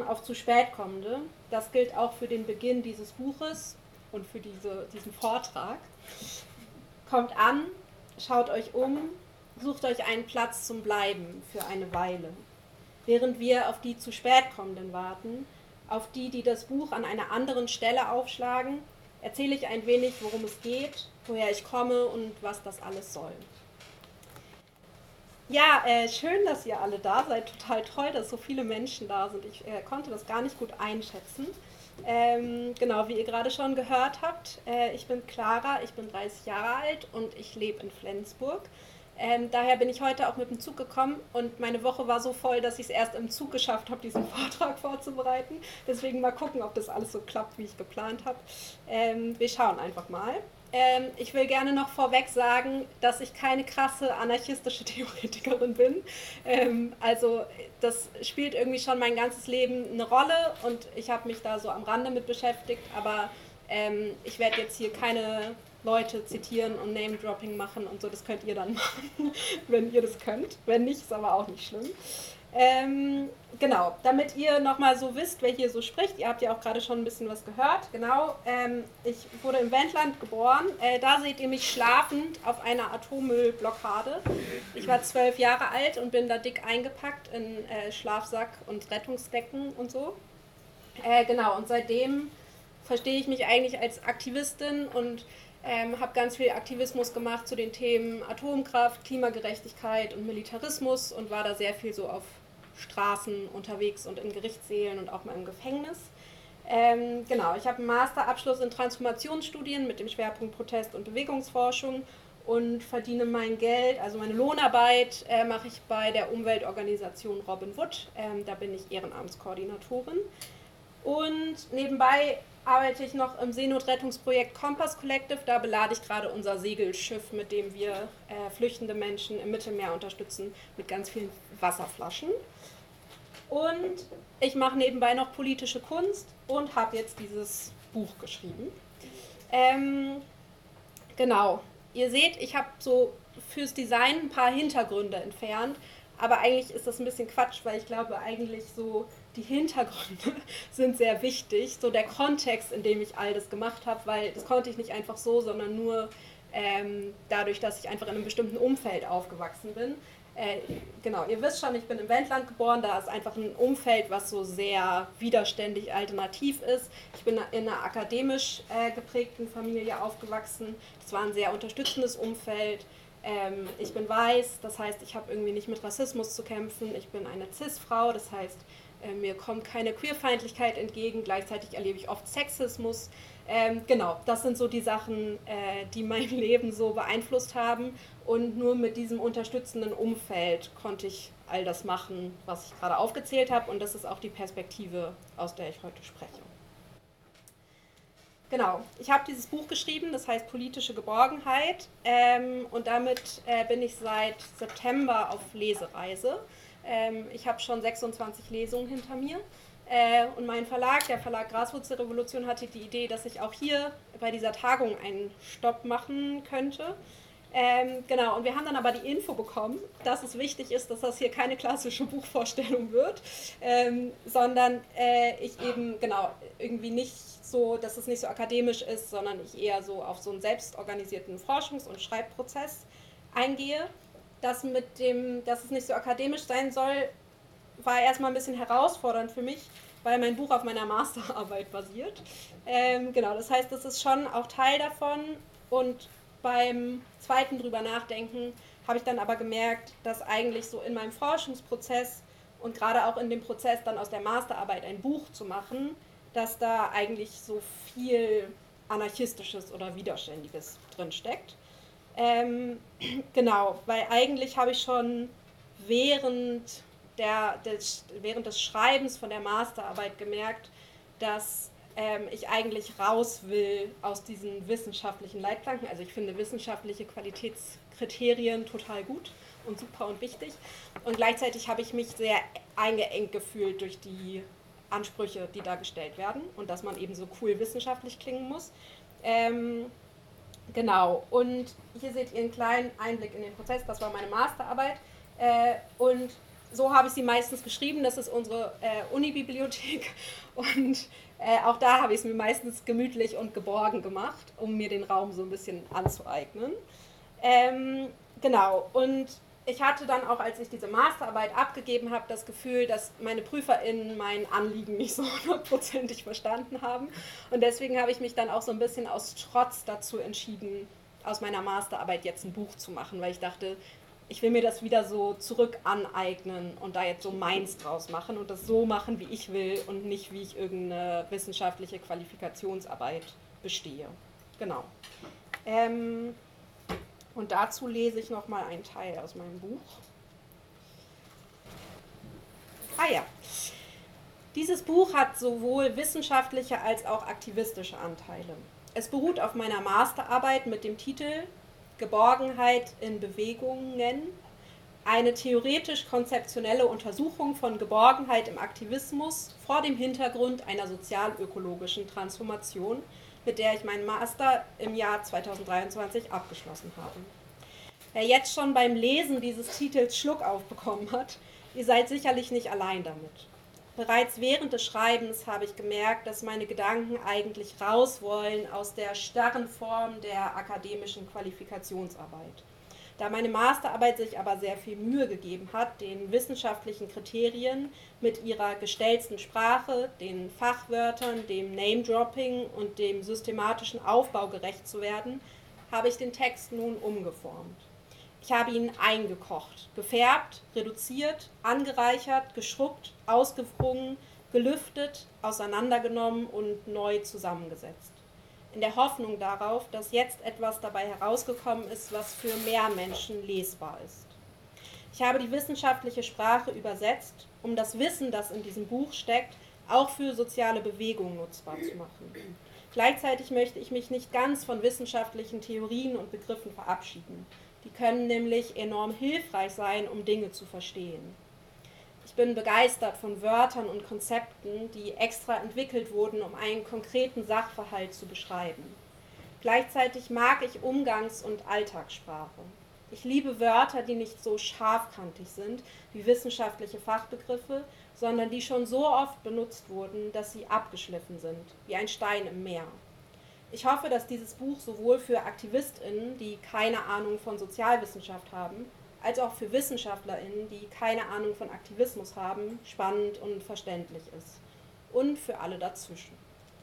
achten auf zu spät kommende. Das gilt auch für den Beginn dieses Buches und für diesen Vortrag. Kommt an, schaut euch um, sucht euch einen Platz zum Bleiben für eine Weile. Während wir auf die zu spät kommenden warten, auf die, die das Buch an einer anderen Stelle aufschlagen, erzähle ich ein wenig, worum es geht, woher ich komme und was das alles soll. Ja, schön, dass ihr alle da seid. Total toll, dass so viele Menschen da sind. Ich konnte das gar nicht gut einschätzen. Genau, wie ihr gerade schon gehört habt, ich bin Clara, ich bin 30 Jahre alt und ich lebe in Flensburg. Daher bin ich heute auch mit dem Zug gekommen und meine Woche war so voll, dass ich es erst im Zug geschafft habe, diesen Vortrag vorzubereiten. Deswegen mal gucken, ob das alles so klappt, wie ich geplant habe. Wir schauen einfach mal. Ich will gerne noch vorweg sagen, dass ich keine krasse anarchistische Theoretikerin bin. Also das spielt irgendwie schon mein ganzes Leben eine Rolle und ich habe mich da so am Rande mit beschäftigt, aber ich werde jetzt hier keine Leute zitieren und Name-Dropping machen und so, das könnt ihr dann machen, wenn ihr das könnt. Wenn nicht, ist aber auch nicht schlimm. Genau, damit ihr nochmal so wisst, wer hier so spricht. Ihr habt ja auch gerade schon ein bisschen was gehört. Genau, ich wurde im Wendland geboren. Da seht ihr mich schlafend auf einer Atommüllblockade. Ich war 12 Jahre alt und bin da dick eingepackt in Schlafsack und Rettungsdecken und so. Genau, und seitdem verstehe ich mich eigentlich als Aktivistin und habe ganz viel Aktivismus gemacht zu den Themen Atomkraft, Klimagerechtigkeit und Militarismus und war da sehr viel so auf Straßen unterwegs und in Gerichtssälen und auch mal im Gefängnis. Genau, ich habe einen Masterabschluss in Transformationsstudien mit dem Schwerpunkt Protest- und Bewegungsforschung und verdiene mein Geld, also meine Lohnarbeit mache ich bei der Umweltorganisation Robin Wood. Da bin ich Ehrenamtskoordinatorin. Und nebenbei arbeite ich noch im Seenotrettungsprojekt Compass Collective. Da belade ich gerade unser Segelschiff, mit dem wir flüchtende Menschen im Mittelmeer unterstützen, mit ganz vielen Wasserflaschen. Und ich mache nebenbei noch politische Kunst und habe jetzt dieses Buch geschrieben. Genau, ihr seht, ich habe so fürs Design ein paar Hintergründe entfernt, aber eigentlich ist das ein bisschen Quatsch, weil ich glaube eigentlich so die Hintergründe sind sehr wichtig, so der Kontext, in dem ich all das gemacht habe, weil das konnte ich nicht einfach so, sondern nur dadurch, dass ich einfach in einem bestimmten Umfeld aufgewachsen bin. Genau, ihr wisst schon, ich bin im Wendland geboren, da ist einfach ein Umfeld, was so sehr widerständig alternativ ist. Ich bin in einer akademisch geprägten Familie aufgewachsen. Das war ein sehr unterstützendes Umfeld. Ich bin weiß, das heißt, ich habe irgendwie nicht mit Rassismus zu kämpfen. Ich bin eine Cis-Frau, das heißt, mir kommt keine Queerfeindlichkeit entgegen. Gleichzeitig erlebe ich oft Sexismus. Genau, das sind so die Sachen, die mein Leben so beeinflusst haben. Und nur mit diesem unterstützenden Umfeld konnte ich all das machen, was ich gerade aufgezählt habe. Und das ist auch die Perspektive, aus der ich heute spreche. Genau, ich habe dieses Buch geschrieben, das heißt Politische Geborgenheit. Und damit bin ich seit September auf Lesereise. Ich habe schon 26 Lesungen hinter mir. Und mein Verlag, der Verlag Graswurzelrevolution, hatte die Idee, dass ich auch hier bei dieser Tagung einen Stopp machen könnte. Genau, und wir haben dann aber die Info bekommen, dass es wichtig ist, dass das hier keine klassische Buchvorstellung wird, sondern ich eben, genau, irgendwie nicht so, dass es nicht so akademisch ist, sondern ich eher so auf so einen selbstorganisierten Forschungs- und Schreibprozess eingehe. Das mit dem, dass es nicht so akademisch sein soll, war erstmal ein bisschen herausfordernd für mich, weil mein Buch auf meiner Masterarbeit basiert. Genau, das heißt, das ist schon auch Teil davon und beim zweiten drüber nachdenken habe ich dann aber gemerkt, dass eigentlich so in meinem Forschungsprozess und gerade auch in dem Prozess dann aus der Masterarbeit ein Buch zu machen, dass da eigentlich so viel Anarchistisches oder Widerständiges drin steckt. Genau, weil eigentlich habe ich schon während, während des Schreibens von der Masterarbeit gemerkt, dass ich eigentlich raus will aus diesen wissenschaftlichen Leitplanken. Also ich finde wissenschaftliche Qualitätskriterien total gut und super und wichtig. Und gleichzeitig habe ich mich sehr eingeengt gefühlt durch die Ansprüche, die da gestellt werden und dass man eben so cool wissenschaftlich klingen muss. Genau, und hier seht ihr einen kleinen Einblick in den Prozess, das war meine Masterarbeit. Und so habe ich sie meistens geschrieben, das ist unsere Uni-Bibliothek und auch da habe ich es mir meistens gemütlich und geborgen gemacht, um mir den Raum so ein bisschen anzueignen. Genau, und ich hatte dann auch, als ich diese Masterarbeit abgegeben habe, das Gefühl, dass meine PrüferInnen mein Anliegen nicht so hundertprozentig verstanden haben. Und deswegen habe ich mich dann auch so ein bisschen aus Trotz dazu entschieden, aus meiner Masterarbeit jetzt ein Buch zu machen, weil ich dachte, ich will mir das wieder so zurück aneignen und da jetzt so meins draus machen und das so machen, wie ich will und nicht, wie ich irgendeine wissenschaftliche Qualifikationsarbeit bestehe. Genau. Und dazu lese ich nochmal einen Teil aus meinem Buch. Ah ja. Dieses Buch hat sowohl wissenschaftliche als auch aktivistische Anteile. Es beruht auf meiner Masterarbeit mit dem Titel Geborgenheit in Bewegungen, eine theoretisch-konzeptionelle Untersuchung von Geborgenheit im Aktivismus vor dem Hintergrund einer sozial-ökologischen Transformation, mit der ich meinen Master im Jahr 2023 abgeschlossen habe. Wer jetzt schon beim Lesen dieses Titels Schluck aufbekommen hat, ihr seid sicherlich nicht allein damit. Bereits während des Schreibens habe ich gemerkt, dass meine Gedanken eigentlich raus wollen aus der starren Form der akademischen Qualifikationsarbeit. Da meine Masterarbeit sich aber sehr viel Mühe gegeben hat, den wissenschaftlichen Kriterien mit ihrer gestellten Sprache, den Fachwörtern, dem Name-Dropping und dem systematischen Aufbau gerecht zu werden, habe ich den Text nun umgeformt. Ich habe ihn eingekocht, gefärbt, reduziert, angereichert, geschrubbt, ausgewrungen, gelüftet, auseinandergenommen und neu zusammengesetzt. In der Hoffnung darauf, dass jetzt etwas dabei herausgekommen ist, was für mehr Menschen lesbar ist. Ich habe die wissenschaftliche Sprache übersetzt, um das Wissen, das in diesem Buch steckt, auch für soziale Bewegungen nutzbar zu machen. Gleichzeitig möchte ich mich nicht ganz von wissenschaftlichen Theorien und Begriffen verabschieden. Die können nämlich enorm hilfreich sein, um Dinge zu verstehen. Ich bin begeistert von Wörtern und Konzepten, die extra entwickelt wurden, um einen konkreten Sachverhalt zu beschreiben. Gleichzeitig mag ich Umgangs- und Alltagssprache. Ich liebe Wörter, die nicht so scharfkantig sind wie wissenschaftliche Fachbegriffe, sondern die schon so oft benutzt wurden, dass sie abgeschliffen sind, wie ein Stein im Meer. Ich hoffe, dass dieses Buch sowohl für AktivistInnen, die keine Ahnung von Sozialwissenschaft haben, als auch für WissenschaftlerInnen, die keine Ahnung von Aktivismus haben, spannend und verständlich ist. Und für alle dazwischen.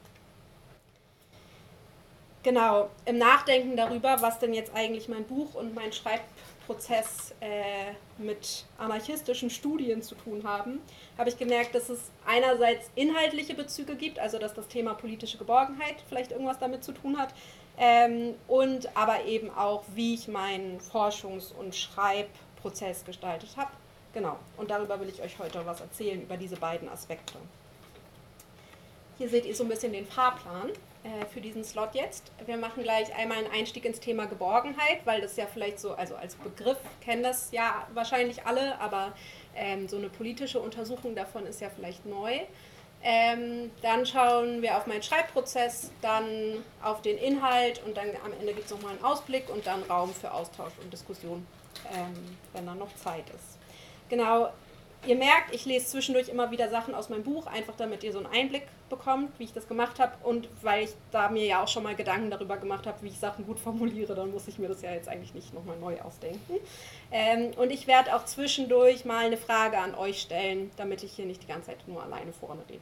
Genau, im Nachdenken darüber, was denn jetzt eigentlich mein Buch und mein Schreibprozess mit anarchistischen Studien zu tun haben, habe ich gemerkt, dass es einerseits inhaltliche Bezüge gibt, also dass das Thema politische Geborgenheit vielleicht irgendwas damit zu tun hat, und aber eben auch, wie ich meinen Forschungs- und Schreibprozess gestaltet habe. Genau, und darüber will ich euch heute was erzählen, über diese beiden Aspekte. Hier seht ihr so ein bisschen den Fahrplan für diesen Slot jetzt. Wir machen gleich einmal einen Einstieg ins Thema Geborgenheit, weil das ja vielleicht so, also als Begriff kennen das ja wahrscheinlich alle, aber so eine politische Untersuchung davon ist ja vielleicht neu. Dann schauen wir auf meinen Schreibprozess, dann auf den Inhalt und dann am Ende gibt es nochmal einen Ausblick und dann Raum für Austausch und Diskussion, wenn dann noch Zeit ist. Genau, ihr merkt, ich lese zwischendurch immer wieder Sachen aus meinem Buch, einfach damit ihr so einen Einblick bekommt, wie ich das gemacht habe und weil ich da mir ja auch schon mal Gedanken darüber gemacht habe, wie ich Sachen gut formuliere, dann muss ich mir das ja jetzt eigentlich nicht nochmal neu ausdenken. Und ich werde auch zwischendurch mal eine Frage an euch stellen, damit ich hier nicht die ganze Zeit nur alleine vorne rede.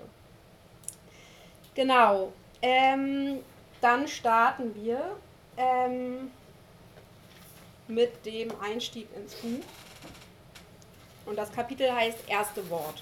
Genau, dann starten wir mit dem Einstieg ins Buch. Und das Kapitel heißt Erste Worte.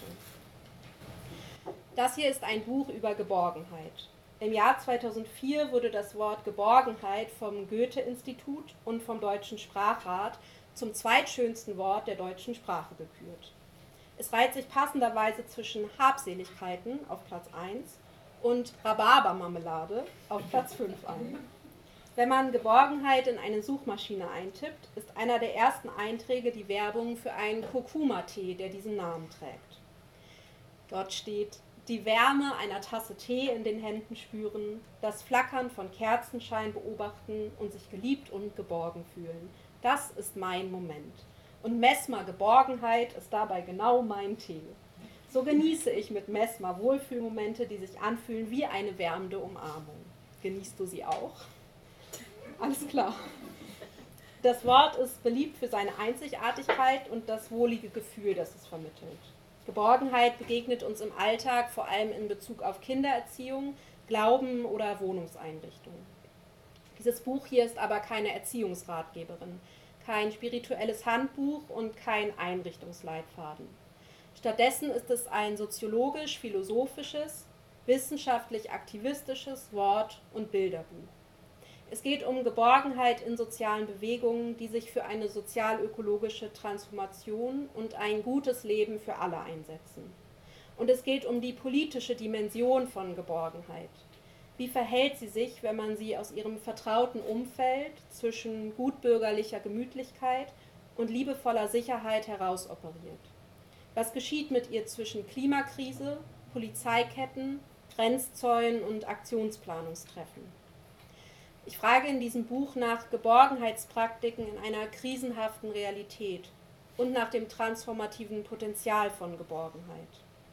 Das hier ist ein Buch über Geborgenheit. Im Jahr 2004 wurde das Wort Geborgenheit vom Goethe-Institut und vom Deutschen Sprachrat zum zweitschönsten Wort der deutschen Sprache gekürt. Es reiht sich passenderweise zwischen Habseligkeiten auf Platz 1 und Rhabarbermarmelade auf Platz 5 ein. Wenn man Geborgenheit in eine Suchmaschine eintippt, ist einer der ersten Einträge die Werbung für einen Kurkuma-Tee, der diesen Namen trägt. Dort steht: Die Wärme einer Tasse Tee in den Händen spüren, das Flackern von Kerzenschein beobachten und sich geliebt und geborgen fühlen. Das ist mein Moment. Und Messmer Geborgenheit ist dabei genau mein Tee. So genieße ich mit Messmer Wohlfühlmomente, die sich anfühlen wie eine wärmende Umarmung. Genießt du sie auch? Alles klar. Das Wort ist beliebt für seine Einzigartigkeit und das wohlige Gefühl, das es vermittelt. Geborgenheit begegnet uns im Alltag, vor allem in Bezug auf Kindererziehung, Glauben oder Wohnungseinrichtungen. Dieses Buch hier ist aber keine Erziehungsratgeberin, kein spirituelles Handbuch und kein Einrichtungsleitfaden. Stattdessen ist es ein soziologisch-philosophisches, wissenschaftlich-aktivistisches Wort- und Bilderbuch. Es geht um Geborgenheit in sozialen Bewegungen, die sich für eine sozial-ökologische Transformation und ein gutes Leben für alle einsetzen. Und es geht um die politische Dimension von Geborgenheit. Wie verhält sie sich, wenn man sie aus ihrem vertrauten Umfeld zwischen gutbürgerlicher Gemütlichkeit und liebevoller Sicherheit herausoperiert? Was geschieht mit ihr zwischen Klimakrise, Polizeiketten, Grenzzäunen und Aktionsplanungstreffen? Ich frage in diesem Buch nach Geborgenheitspraktiken in einer krisenhaften Realität und nach dem transformativen Potenzial von Geborgenheit.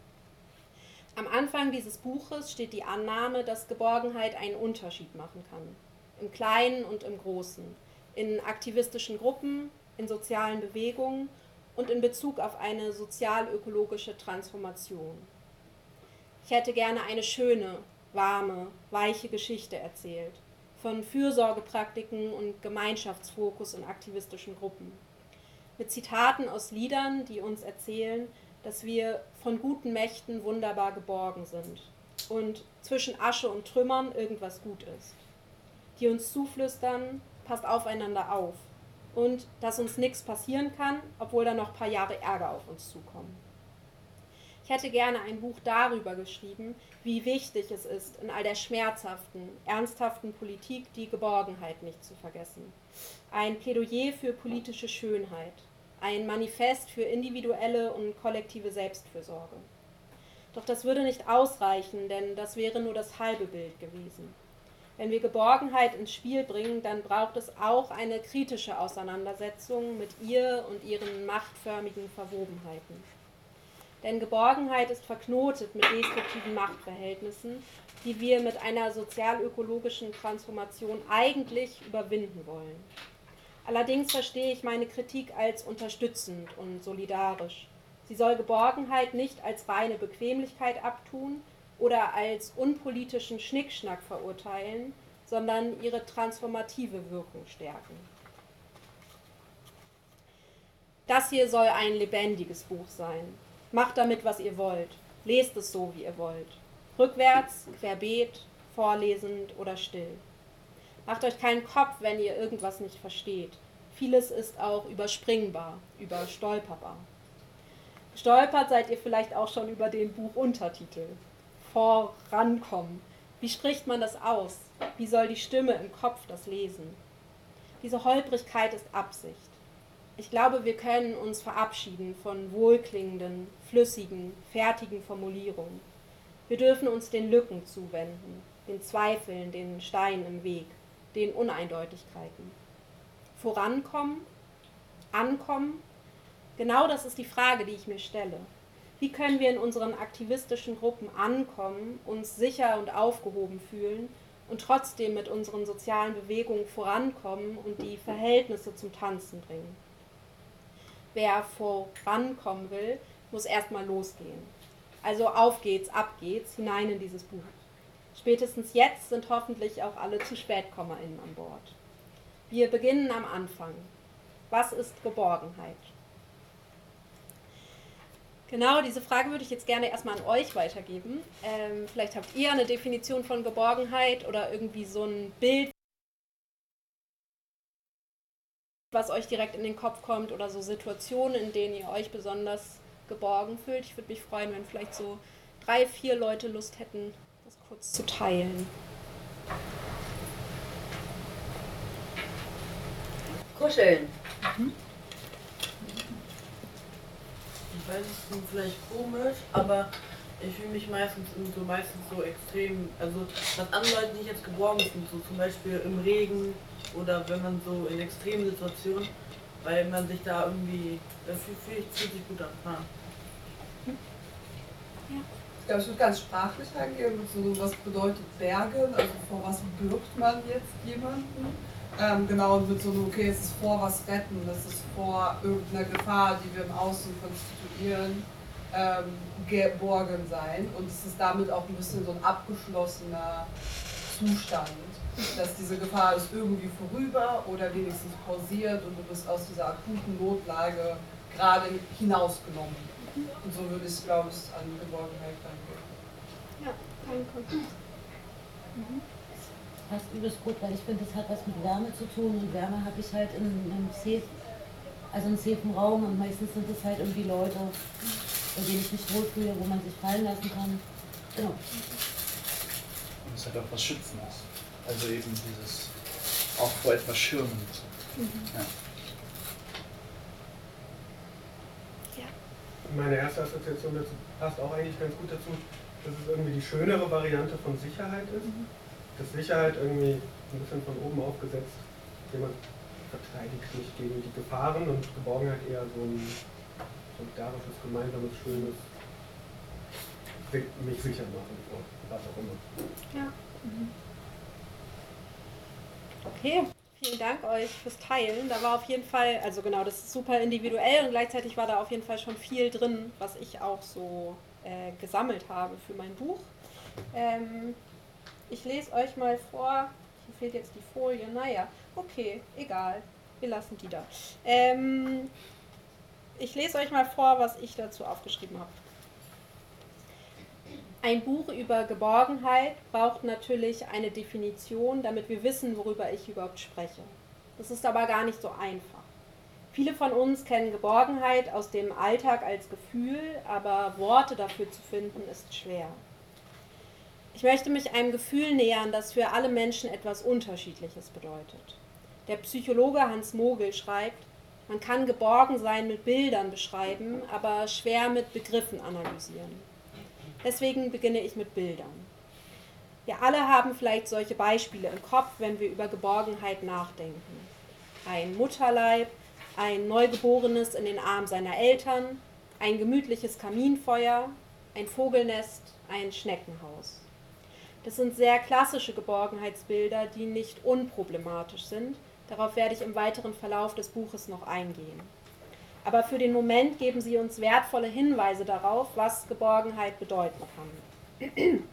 Am Anfang dieses Buches steht die Annahme, dass Geborgenheit einen Unterschied machen kann. Im Kleinen und im Großen, in aktivistischen Gruppen, in sozialen Bewegungen und in Bezug auf eine sozial-ökologische Transformation. Ich hätte gerne eine schöne, warme, weiche Geschichte erzählt, von Fürsorgepraktiken und Gemeinschaftsfokus in aktivistischen Gruppen. Mit Zitaten aus Liedern, die uns erzählen, dass wir von guten Mächten wunderbar geborgen sind und zwischen Asche und Trümmern irgendwas gut ist. Die uns zuflüstern, passt aufeinander auf und dass uns nichts passieren kann, obwohl da noch ein paar Jahre Ärger auf uns zukommen. Ich hätte gerne ein Buch darüber geschrieben, wie wichtig es ist, in all der schmerzhaften, ernsthaften Politik die Geborgenheit nicht zu vergessen. Ein Plädoyer für politische Schönheit, ein Manifest für individuelle und kollektive Selbstfürsorge. Doch das würde nicht ausreichen, denn das wäre nur das halbe Bild gewesen. Wenn wir Geborgenheit ins Spiel bringen, dann braucht es auch eine kritische Auseinandersetzung mit ihr und ihren machtförmigen Verwobenheiten. Denn Geborgenheit ist verknotet mit destruktiven Machtverhältnissen, die wir mit einer sozial-ökologischen Transformation eigentlich überwinden wollen. Allerdings verstehe ich meine Kritik als unterstützend und solidarisch. Sie soll Geborgenheit nicht als reine Bequemlichkeit abtun oder als unpolitischen Schnickschnack verurteilen, sondern ihre transformative Wirkung stärken. Das hier soll ein lebendiges Buch sein. Macht damit, was ihr wollt. Lest es so, wie ihr wollt. Rückwärts, querbeet, vorlesend oder still. Macht euch keinen Kopf, wenn ihr irgendwas nicht versteht. Vieles ist auch überspringbar, überstolperbar. Gestolpert seid ihr vielleicht auch schon über den Buchuntertitel. Vorankommen. Wie spricht man das aus? Wie soll die Stimme im Kopf das lesen? Diese Holprigkeit ist Absicht. Ich glaube, wir können uns verabschieden von wohlklingenden, flüssigen, fertigen Formulierungen. Wir dürfen uns den Lücken zuwenden, den Zweifeln, den Steinen im Weg, den Uneindeutigkeiten. Vorankommen? Ankommen? Genau das ist die Frage, die ich mir stelle. Wie können wir in unseren aktivistischen Gruppen ankommen, uns sicher und aufgehoben fühlen und trotzdem mit unseren sozialen Bewegungen vorankommen und die Verhältnisse zum Tanzen bringen? Wer vorankommen will, muss erstmal losgehen. Also auf geht's, ab geht's, hinein in dieses Buch. Spätestens jetzt sind hoffentlich auch alle ZuspätkommerInnen an Bord. Wir beginnen am Anfang. Was ist Geborgenheit? Genau, diese Frage würde ich jetzt gerne erstmal an euch weitergeben. Vielleicht habt ihr eine Definition von Geborgenheit oder irgendwie so ein Bild, was euch direkt in den Kopf kommt oder so Situationen, in denen ihr euch besonders geborgen fühlt. Ich würde mich freuen, wenn vielleicht so 3, 4 Leute Lust hätten, das kurz zu teilen. Kuscheln. Ich weiß, es klingt vielleicht komisch, aber ich fühle mich meistens so extrem, also was andere Leute nicht jetzt geborgen sind, so zum Beispiel im Regen oder wenn man so in extremen Situationen, weil man sich da irgendwie, dafür fühlt sich gut an. Ja. Ich glaube, ich würde ganz sprachlich angehen, so was bedeutet bergen, also vor was birgt man jetzt jemanden. Genau, und mit so, okay, es ist vor was retten, es ist vor irgendeiner Gefahr, die wir im Außen konstituieren, geborgen sein. Und es ist damit auch ein bisschen so ein abgeschlossener Zustand, dass diese Gefahr ist irgendwie vorüber oder wenigstens pausiert und du bist aus dieser akuten Notlage gerade hinausgenommen. Und so würde ich, glaube ich, an Geborgenheit rangehen. Ja, danke. Passt übelst gut, weil ich finde, das hat was mit Wärme zu tun und Wärme habe ich halt in einem safe, also einem safen Raum und meistens sind es halt irgendwie Leute, bei denen ich mich wohlfühle, wo man sich fallen lassen kann. Genau. Und es hat auch was Schützendes. Also eben dieses auch vor etwas schirmen. Ja. Meine erste Assoziation dazu passt auch eigentlich ganz gut dazu, dass es irgendwie die schönere Variante von Sicherheit ist. Dass Sicherheit irgendwie ein bisschen von oben aufgesetzt, jemand verteidigt mich gegen die Gefahren und Geborgenheit eher so ein solidarisches, gemeinsames, schönes, mich sicher machen vor was auch immer. Ja. Okay. Vielen Dank euch fürs Teilen. Da war auf jeden Fall, also genau, das ist super individuell und gleichzeitig war da auf jeden Fall schon viel drin, was ich auch so gesammelt habe für mein Buch. Ich lese euch mal vor, hier fehlt jetzt die Folie, naja, okay, egal, wir lassen die da. Ich lese euch mal vor, was ich dazu aufgeschrieben habe. Ein Buch über Geborgenheit braucht natürlich eine Definition, damit wir wissen, worüber ich überhaupt spreche. Das ist aber gar nicht so einfach. Viele von uns kennen Geborgenheit aus dem Alltag als Gefühl, aber Worte dafür zu finden ist schwer. Ich möchte mich einem Gefühl nähern, das für alle Menschen etwas Unterschiedliches bedeutet. Der Psychologe Hans Mogel schreibt, man kann Geborgensein mit Bildern beschreiben, aber schwer mit Begriffen analysieren. Deswegen beginne ich mit Bildern. Wir alle haben vielleicht solche Beispiele im Kopf, wenn wir über Geborgenheit nachdenken. Ein Mutterleib, ein Neugeborenes in den Armen seiner Eltern, ein gemütliches Kaminfeuer, ein Vogelnest, ein Schneckenhaus. Das sind sehr klassische Geborgenheitsbilder, die nicht unproblematisch sind. Darauf werde ich im weiteren Verlauf des Buches noch eingehen. Aber für den Moment geben sie uns wertvolle Hinweise darauf, was Geborgenheit bedeuten kann.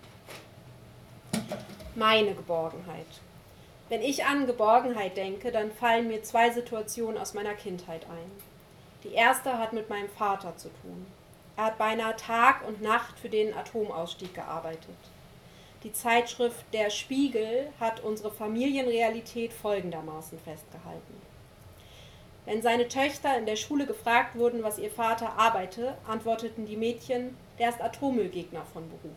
Meine Geborgenheit. Wenn ich an Geborgenheit denke, dann fallen mir zwei Situationen aus meiner Kindheit ein. Die erste hat mit meinem Vater zu tun. Er hat beinahe Tag und Nacht für den Atomausstieg gearbeitet. Die Zeitschrift Der Spiegel hat unsere Familienrealität folgendermaßen festgehalten. Wenn seine Töchter in der Schule gefragt wurden, was ihr Vater arbeite, antworteten die Mädchen, der ist Atommüllgegner von Beruf.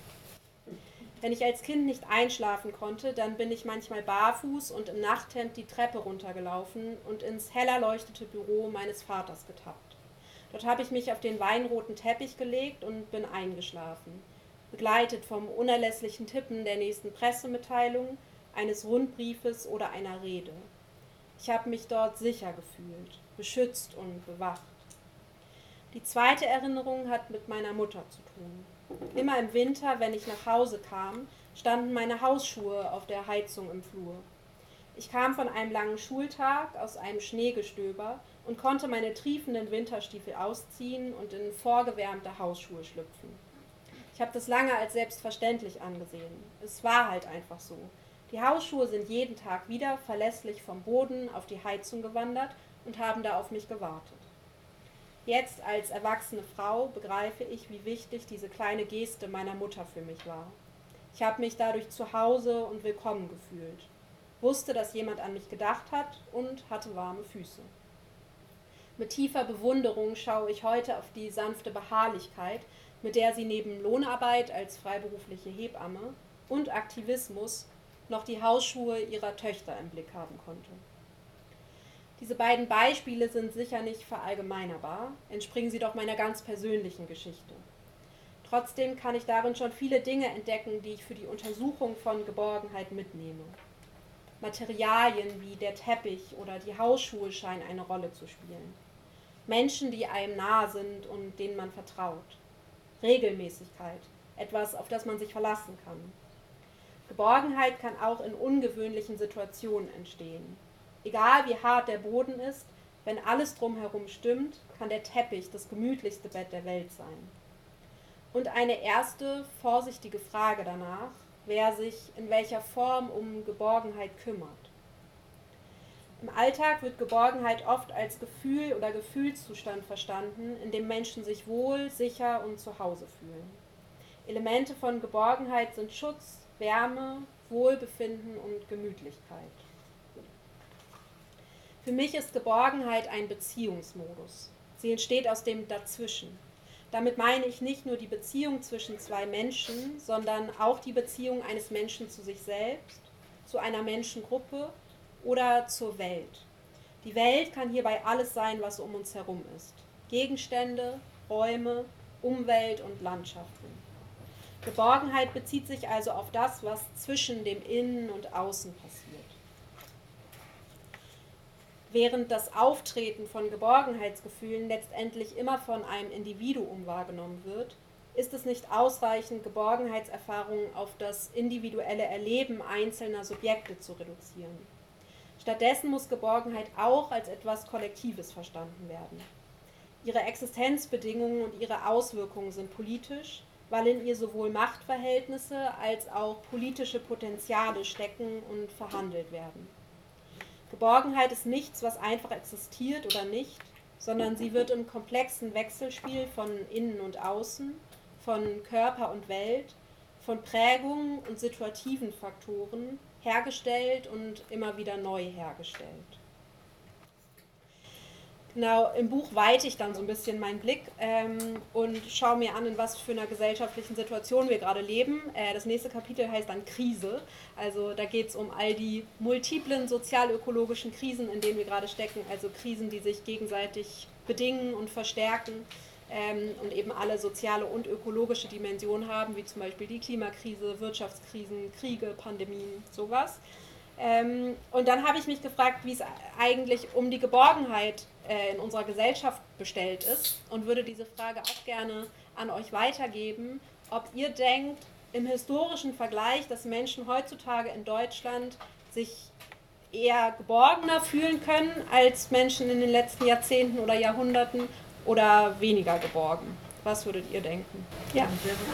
Wenn ich als Kind nicht einschlafen konnte, dann bin ich manchmal barfuß und im Nachthemd die Treppe runtergelaufen und ins hell erleuchtete Büro meines Vaters getappt. Dort habe ich mich auf den weinroten Teppich gelegt und bin eingeschlafen, begleitet vom unerlässlichen Tippen der nächsten Pressemitteilung, eines Rundbriefes oder einer Rede. Ich habe mich dort sicher gefühlt, beschützt und bewacht. Die zweite Erinnerung hat mit meiner Mutter zu tun. Immer im Winter, wenn ich nach Hause kam, standen meine Hausschuhe auf der Heizung im Flur. Ich kam von einem langen Schultag aus einem Schneegestöber und konnte meine triefenden Winterstiefel ausziehen und in vorgewärmte Hausschuhe schlüpfen. Ich habe das lange als selbstverständlich angesehen. Es war halt einfach so. Die Hausschuhe sind jeden Tag wieder verlässlich vom Boden auf die Heizung gewandert und haben da auf mich gewartet. Jetzt als erwachsene Frau begreife ich, wie wichtig diese kleine Geste meiner Mutter für mich war. Ich habe mich dadurch zu Hause und willkommen gefühlt, wusste, dass jemand an mich gedacht hat und hatte warme Füße. Mit tiefer Bewunderung schaue ich heute auf die sanfte Beharrlichkeit, mit der sie neben Lohnarbeit als freiberufliche Hebamme und Aktivismus noch die Hausschuhe ihrer Töchter im Blick haben konnte. Diese beiden Beispiele sind sicher nicht verallgemeinerbar, entspringen sie doch meiner ganz persönlichen Geschichte. Trotzdem kann ich darin schon viele Dinge entdecken, die ich für die Untersuchung von Geborgenheit mitnehme. Materialien wie der Teppich oder die Hausschuhe scheinen eine Rolle zu spielen. Menschen, die einem nahe sind und denen man vertraut. Regelmäßigkeit, etwas, auf das man sich verlassen kann. Geborgenheit kann auch in ungewöhnlichen Situationen entstehen. Egal wie hart der Boden ist, wenn alles drumherum stimmt, kann der Teppich das gemütlichste Bett der Welt sein. Und eine erste, vorsichtige Frage danach, wer sich in welcher Form um Geborgenheit kümmert. Im Alltag wird Geborgenheit oft als Gefühl oder Gefühlszustand verstanden, in dem Menschen sich wohl, sicher und zu Hause fühlen. Elemente von Geborgenheit sind Schutz, Wärme, Wohlbefinden und Gemütlichkeit. Für mich ist Geborgenheit ein Beziehungsmodus. Sie entsteht aus dem Dazwischen. Damit meine ich nicht nur die Beziehung zwischen zwei Menschen, sondern auch die Beziehung eines Menschen zu sich selbst, zu einer Menschengruppe oder zur Welt. Die Welt kann hierbei alles sein, was um uns herum ist. Gegenstände, Räume, Umwelt und Landschaften. Geborgenheit bezieht sich also auf das, was zwischen dem Innen und Außen passiert. Während das Auftreten von Geborgenheitsgefühlen letztendlich immer von einem Individuum wahrgenommen wird, ist es nicht ausreichend, Geborgenheitserfahrungen auf das individuelle Erleben einzelner Subjekte zu reduzieren. Stattdessen muss Geborgenheit auch als etwas Kollektives verstanden werden. Ihre Existenzbedingungen und ihre Auswirkungen sind politisch, weil in ihr sowohl Machtverhältnisse als auch politische Potenziale stecken und verhandelt werden. Geborgenheit ist nichts, was einfach existiert oder nicht, sondern sie wird im komplexen Wechselspiel von Innen und Außen, von Körper und Welt, von Prägungen und situativen Faktoren hergestellt und immer wieder neu hergestellt. Genau, im Buch weite ich dann so ein bisschen meinen Blick und schaue mir an, in was für einer gesellschaftlichen Situation wir gerade leben. Das nächste Kapitel heißt dann Krise. Also da geht es um all die multiplen sozial-ökologischen Krisen, in denen wir gerade stecken. Also Krisen, die sich gegenseitig bedingen und verstärken und eben alle soziale und ökologische Dimensionen haben, wie zum Beispiel die Klimakrise, Wirtschaftskrisen, Kriege, Pandemien, sowas. Und dann habe ich mich gefragt, wie es eigentlich um die Geborgenheit in unserer Gesellschaft bestellt ist und würde diese Frage auch gerne an euch weitergeben, ob ihr denkt, im historischen Vergleich, dass Menschen heutzutage in Deutschland sich eher geborgener fühlen können als Menschen in den letzten Jahrzehnten oder Jahrhunderten oder weniger geborgen. Was würdet ihr denken? Ja.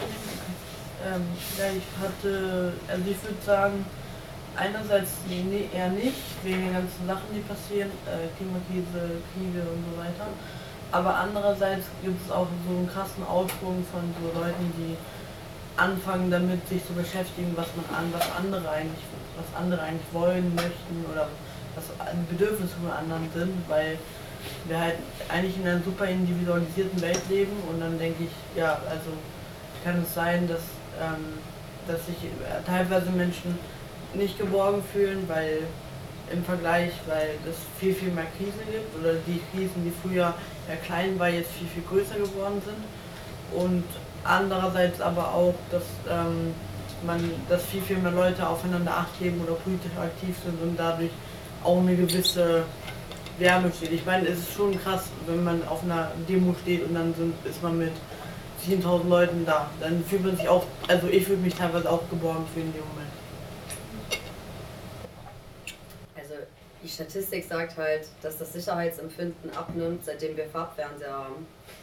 Ich würde sagen, einerseits eher nicht, wegen den ganzen Sachen, die passieren, Klimakrise, Kriege und so weiter. Aber andererseits gibt es auch so einen krassen Aufschwung von so Leuten, die anfangen damit, sich zu beschäftigen, was andere eigentlich wollen möchten oder was die Bedürfnisse von anderen sind, weil wir halt eigentlich in einer super individualisierten Welt leben und dann denke ich, ja, also kann es sein, dass sich teilweise Menschen nicht geborgen fühlen, weil es viel, viel mehr Krisen gibt oder die Krisen, die früher klein waren, jetzt viel, viel größer geworden sind. Und andererseits aber auch, dass viel, viel mehr Leute aufeinander Acht geben oder politisch aktiv sind und dadurch auch eine gewisse Wärme steht. Ich meine, es ist schon krass, wenn man auf einer Demo steht und dann ist man mit 10.000 Leuten da. Dann fühlt man sich auch, also ich würde mich teilweise auch geborgen fühlen in dem Moment. Die Statistik sagt halt, dass das Sicherheitsempfinden abnimmt, seitdem wir Farbfernseher haben.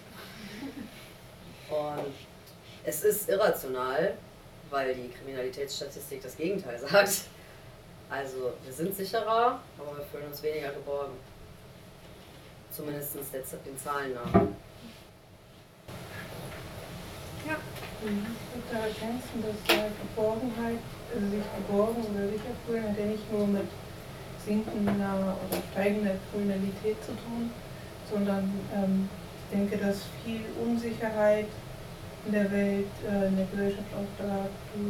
Und es ist irrational, weil die Kriminalitätsstatistik das Gegenteil sagt. Also wir sind sicherer, aber wir fühlen uns weniger geborgen. Zumindest den Zahlen nach. Ja. Ich würde da ergänzen, dass Geborgenheit, also sich geborgen oder sicher fühlen, hat ja nicht nur mit sinkender oder steigender Kriminalität zu tun, sondern ich denke, dass viel Unsicherheit in der Welt, in der Gesellschaft auch da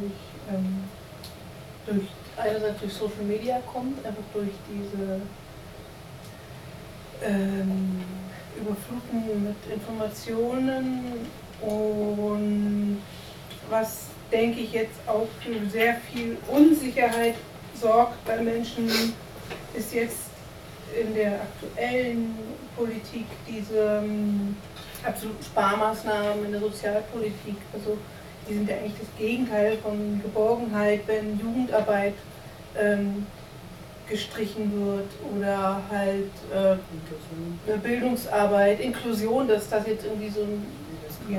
einerseits durch Social Media kommt, einfach durch diese Überfluten mit Informationen und was, denke ich, jetzt auch für sehr viel Unsicherheit sorgt bei Menschen, ist jetzt in der aktuellen Politik diese absoluten Sparmaßnahmen in der Sozialpolitik. Also die sind ja eigentlich das Gegenteil von Geborgenheit, wenn Jugendarbeit gestrichen wird oder halt eine Bildungsarbeit, Inklusion, dass das jetzt irgendwie so ein, ja,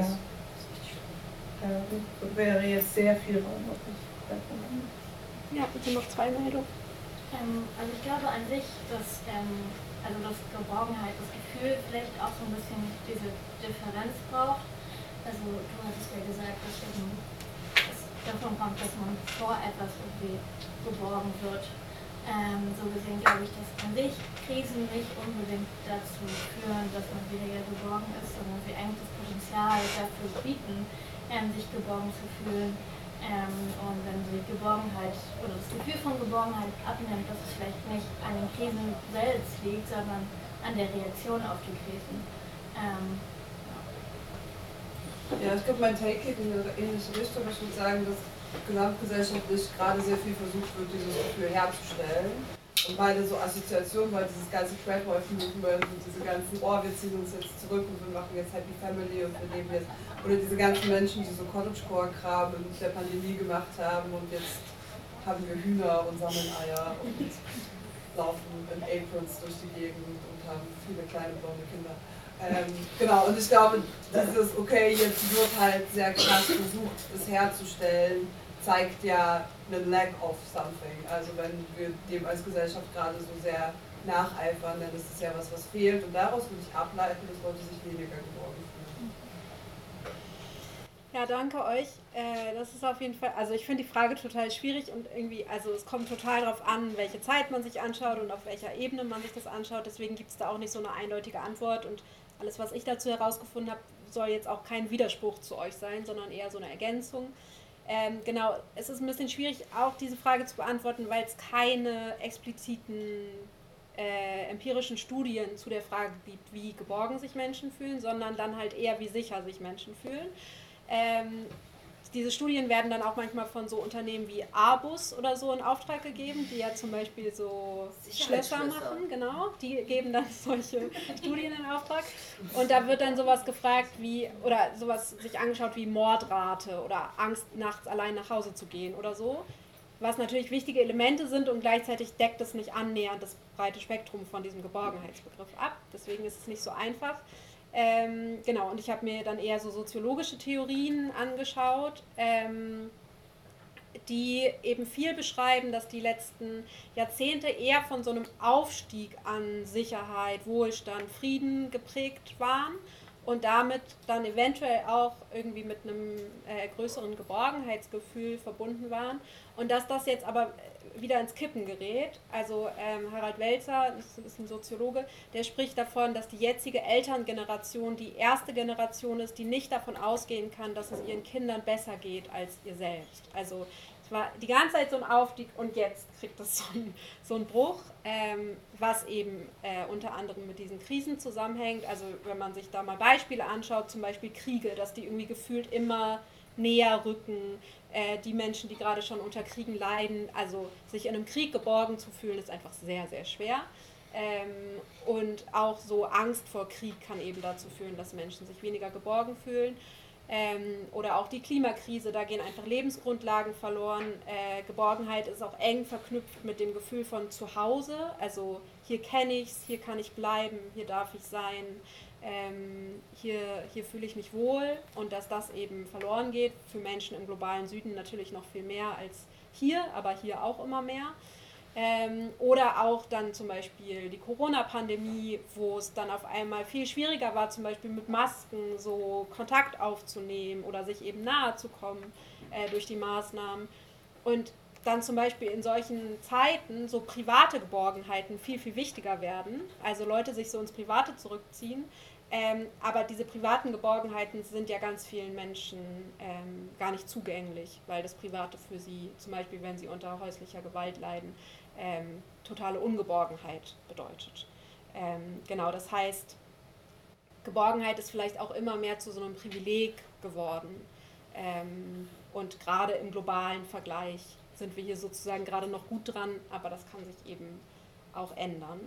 wäre jetzt sehr viel Raum, was ich davon habe. Ja, bitte noch 2 Meldungen. Also ich glaube an sich, dass also das Geborgenheit, das Gefühl vielleicht auch so ein bisschen diese Differenz braucht. Also du hattest ja gesagt, dass es davon kommt, dass man vor etwas irgendwie geborgen wird. So gesehen glaube ich, dass an sich Krisen nicht unbedingt dazu führen, dass man weniger geborgen ist, sondern sie eigentlich das Potenzial dafür bieten, sich geborgen zu fühlen. Und wenn die Geborgenheit oder das Gefühl von Geborgenheit abnimmt, dass es vielleicht nicht an den Krisen selbst liegt, sondern an der Reaktion auf die Krisen. Ja, ich glaube, mein Take geht in eine ähnliche Richtung. Ich würde sagen, dass gesamtgesellschaftlich gerade sehr viel versucht wird, dieses Gefühl herzustellen. Und beide so Assoziationen, weil dieses ganze Crap-Movement und diese ganzen, wir ziehen uns jetzt zurück und wir machen jetzt Happy Family und wir leben jetzt, oder diese ganzen Menschen, die so Cottagecore-Kram in der Pandemie gemacht haben und jetzt haben wir Hühner und sammeln Eier und laufen in Aprons durch die Gegend und haben viele kleine blonde Kinder. Genau, und ich glaube, dieses, okay, jetzt wird halt sehr krass versucht, das herzustellen, zeigt ja einen Lack of something. Also wenn wir dem als Gesellschaft gerade so sehr nacheifern, dann ist es ja was fehlt. Und daraus würde ich ableiten, dass Leute sich weniger geborgen fühlen. Ja, danke euch. Das ist auf jeden Fall, also ich finde die Frage total schwierig und irgendwie, also es kommt total darauf an, welche Zeit man sich anschaut und auf welcher Ebene man sich das anschaut. Deswegen gibt es da auch nicht so eine eindeutige Antwort und alles, was ich dazu herausgefunden habe, soll jetzt auch kein Widerspruch zu euch sein, sondern eher so eine Ergänzung. Genau, es ist ein bisschen schwierig, auch diese Frage zu beantworten, weil es keine expliziten empirischen Studien zu der Frage gibt, wie geborgen sich Menschen fühlen, sondern dann halt eher, wie sicher sich Menschen fühlen. Diese Studien werden dann auch manchmal von so Unternehmen wie Airbus oder so in Auftrag gegeben, die ja zum Beispiel so Schlösser machen, genau, die geben dann solche Studien in Auftrag und da wird dann sowas gefragt wie, oder sowas sich angeschaut wie Mordrate oder Angst, nachts allein nach Hause zu gehen oder so, was natürlich wichtige Elemente sind und gleichzeitig deckt es nicht annähernd das breite Spektrum von diesem Geborgenheitsbegriff ab, deswegen ist es nicht so einfach. Genau, und ich habe mir dann eher so soziologische Theorien angeschaut, die eben viel beschreiben, dass die letzten Jahrzehnte eher von so einem Aufstieg an Sicherheit, Wohlstand, Frieden geprägt waren und damit dann eventuell auch irgendwie mit einem größeren Geborgenheitsgefühl verbunden waren und dass das jetzt aber wieder ins Kippen gerät. Also Harald Welzer, das ist ein Soziologe, der spricht davon, dass die jetzige Elterngeneration die erste Generation ist, die nicht davon ausgehen kann, dass es ihren Kindern besser geht als ihr selbst. Also es war die ganze Zeit so ein Aufstieg und jetzt kriegt es so einen Bruch, was eben unter anderem mit diesen Krisen zusammenhängt. Also wenn man sich da mal Beispiele anschaut, zum Beispiel Kriege, dass die irgendwie gefühlt immer näher rücken, die Menschen, die gerade schon unter Kriegen leiden, also sich in einem Krieg geborgen zu fühlen, ist einfach sehr, sehr schwer. Und auch so Angst vor Krieg kann eben dazu führen, dass Menschen sich weniger geborgen fühlen. Oder auch die Klimakrise, da gehen einfach Lebensgrundlagen verloren. Geborgenheit ist auch eng verknüpft mit dem Gefühl von Zuhause, also hier kenne ich's, hier kann ich bleiben, hier darf ich sein. Hier fühle ich mich wohl und dass das eben verloren geht, für Menschen im globalen Süden natürlich noch viel mehr als hier, aber hier auch immer mehr. Oder auch dann zum Beispiel die Corona-Pandemie, wo es dann auf einmal viel schwieriger war, zum Beispiel mit Masken so Kontakt aufzunehmen oder sich eben nahe zu kommen durch die Maßnahmen. Und dann zum Beispiel in solchen Zeiten so private Geborgenheiten viel, viel wichtiger werden. Also Leute sich so ins Private zurückziehen. Aber diese privaten Geborgenheiten sind ja ganz vielen Menschen gar nicht zugänglich, weil das Private für sie, zum Beispiel wenn sie unter häuslicher Gewalt leiden, totale Ungeborgenheit bedeutet. Genau, das heißt, Geborgenheit ist vielleicht auch immer mehr zu so einem Privileg geworden und gerade im globalen Vergleich sind wir hier sozusagen gerade noch gut dran, aber das kann sich eben auch ändern.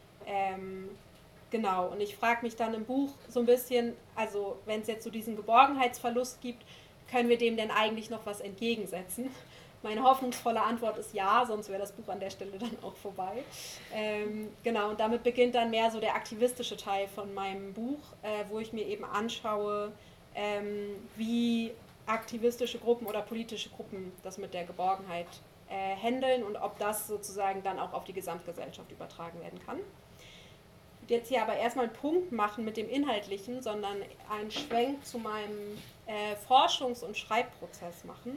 Genau, und ich frage mich dann im Buch so ein bisschen, also wenn es jetzt so diesen Geborgenheitsverlust gibt, können wir dem denn eigentlich noch was entgegensetzen? Meine hoffnungsvolle Antwort ist ja, sonst wäre das Buch an der Stelle dann auch vorbei. Genau, und damit beginnt dann mehr so der aktivistische Teil von meinem Buch, wo ich mir eben anschaue, wie aktivistische Gruppen oder politische Gruppen das mit der Geborgenheit handeln und ob das sozusagen dann auch auf die Gesamtgesellschaft übertragen werden kann. Ich würde jetzt hier aber erstmal einen Punkt machen mit dem Inhaltlichen, sondern einen Schwenk zu meinem Forschungs- und Schreibprozess machen.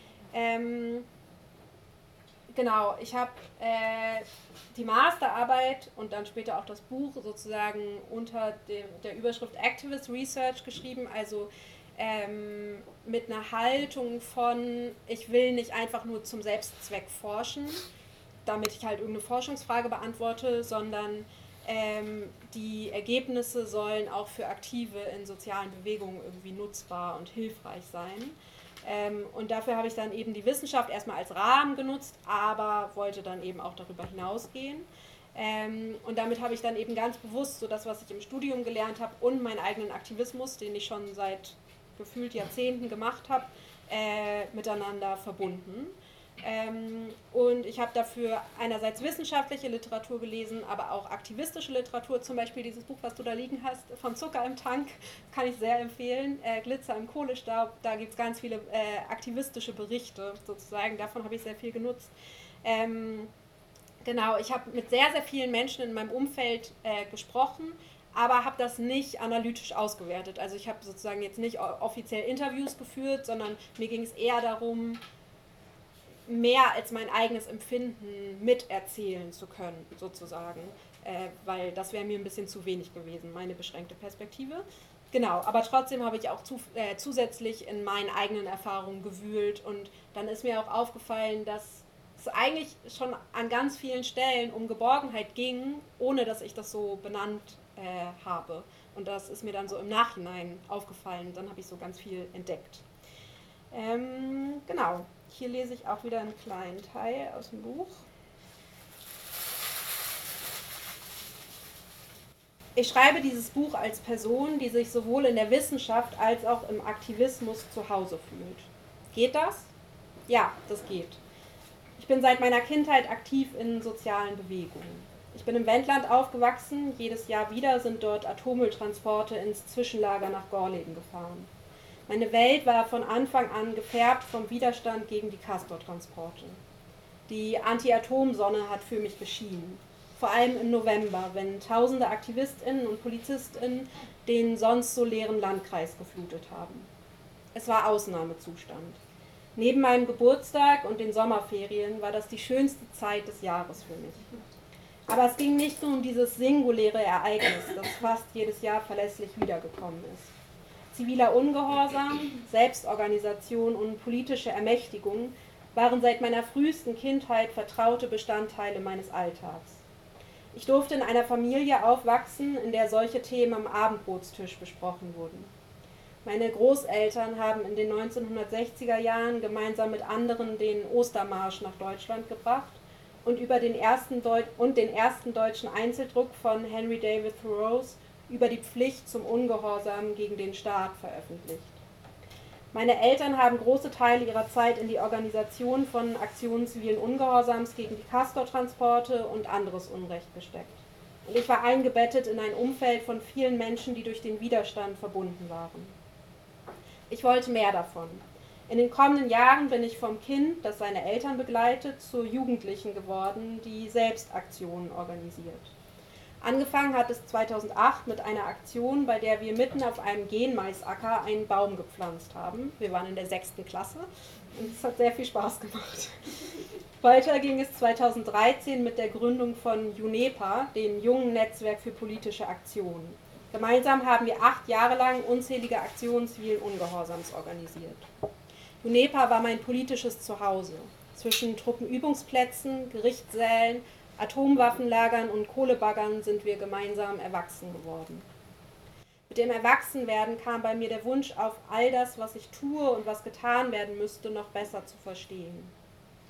Genau, ich habe die Masterarbeit und dann später auch das Buch sozusagen unter der Überschrift Activist Research geschrieben, also mit einer Haltung von, ich will nicht einfach nur zum Selbstzweck forschen, damit ich halt irgendeine Forschungsfrage beantworte, sondern die Ergebnisse sollen auch für Aktive in sozialen Bewegungen irgendwie nutzbar und hilfreich sein. Und dafür habe ich dann eben die Wissenschaft erstmal als Rahmen genutzt, aber wollte dann eben auch darüber hinausgehen. Und damit habe ich dann eben ganz bewusst so das, was ich im Studium gelernt habe und meinen eigenen Aktivismus, den ich schon seit gefühlt Jahrzehnten gemacht habe, miteinander verbunden. Und ich habe dafür einerseits wissenschaftliche Literatur gelesen, aber auch aktivistische Literatur, zum Beispiel dieses Buch, was du da liegen hast, von Zucker im Tank, kann ich sehr empfehlen, Glitzer im Kohlestaub, da gibt es ganz viele aktivistische Berichte sozusagen, davon habe ich sehr viel genutzt. Genau, ich habe mit sehr, sehr vielen Menschen in meinem Umfeld gesprochen, aber habe das nicht analytisch ausgewertet. Also ich habe sozusagen jetzt nicht offiziell Interviews geführt, sondern mir ging es eher darum, mehr als mein eigenes Empfinden miterzählen zu können, sozusagen, weil das wäre mir ein bisschen zu wenig gewesen, meine beschränkte Perspektive. Genau, aber trotzdem habe ich auch zusätzlich in meinen eigenen Erfahrungen gewühlt und dann ist mir auch aufgefallen, dass es eigentlich schon an ganz vielen Stellen um Geborgenheit ging, ohne dass ich das so benannt habe. Und das ist mir dann so im Nachhinein aufgefallen, dann habe ich so ganz viel entdeckt. Genau, hier lese ich auch wieder einen kleinen Teil aus dem Buch. Ich schreibe dieses Buch als Person, die sich sowohl in der Wissenschaft als auch im Aktivismus zu Hause fühlt. Geht das? Ja, das geht. Ich bin seit meiner Kindheit aktiv in sozialen Bewegungen. Ich bin im Wendland aufgewachsen, jedes Jahr wieder sind dort Atommülltransporte ins Zwischenlager nach Gorleben gefahren. Meine Welt war von Anfang an gefärbt vom Widerstand gegen die Castortransporte. Die Anti-Atom-Sonne hat für mich geschienen. Vor allem im November, wenn tausende AktivistInnen und PolizistInnen den sonst so leeren Landkreis geflutet haben. Es war Ausnahmezustand. Neben meinem Geburtstag und den Sommerferien war das die schönste Zeit des Jahres für mich. Aber es ging nicht nur um dieses singuläre Ereignis, das fast jedes Jahr verlässlich wiedergekommen ist. Ziviler Ungehorsam, Selbstorganisation und politische Ermächtigung waren seit meiner frühesten Kindheit vertraute Bestandteile meines Alltags. Ich durfte in einer Familie aufwachsen, in der solche Themen am Abendbrotstisch besprochen wurden. Meine Großeltern haben in den 1960er Jahren gemeinsam mit anderen den Ostermarsch nach Deutschland gebracht und den ersten deutschen Einzeldruck von Henry David Thoreaus über die Pflicht zum Ungehorsam gegen den Staat veröffentlicht. Meine Eltern haben große Teile ihrer Zeit in die Organisation von Aktionen zivilen Ungehorsams gegen die Castortransporte und anderes Unrecht gesteckt. Und ich war eingebettet in ein Umfeld von vielen Menschen, die durch den Widerstand verbunden waren. Ich wollte mehr davon. In den kommenden Jahren bin ich vom Kind, das seine Eltern begleitet, zur Jugendlichen geworden, die selbst Aktionen organisiert. Angefangen hat es 2008 mit einer Aktion, bei der wir mitten auf einem Genmaisacker einen Baum gepflanzt haben. Wir waren in der 6. Klasse und es hat sehr viel Spaß gemacht. Weiter ging es 2013 mit der Gründung von UNEPA, dem Jungen Netzwerk für politische Aktionen. Gemeinsam haben wir 8 Jahre lang unzählige Aktionen zivilen Ungehorsams organisiert. UNEPA war mein politisches Zuhause. Zwischen Truppenübungsplätzen, Gerichtssälen, Atomwaffenlagern und Kohlebaggern sind wir gemeinsam erwachsen geworden. Mit dem Erwachsenwerden kam bei mir der Wunsch auf, all das, was ich tue und was getan werden müsste, noch besser zu verstehen.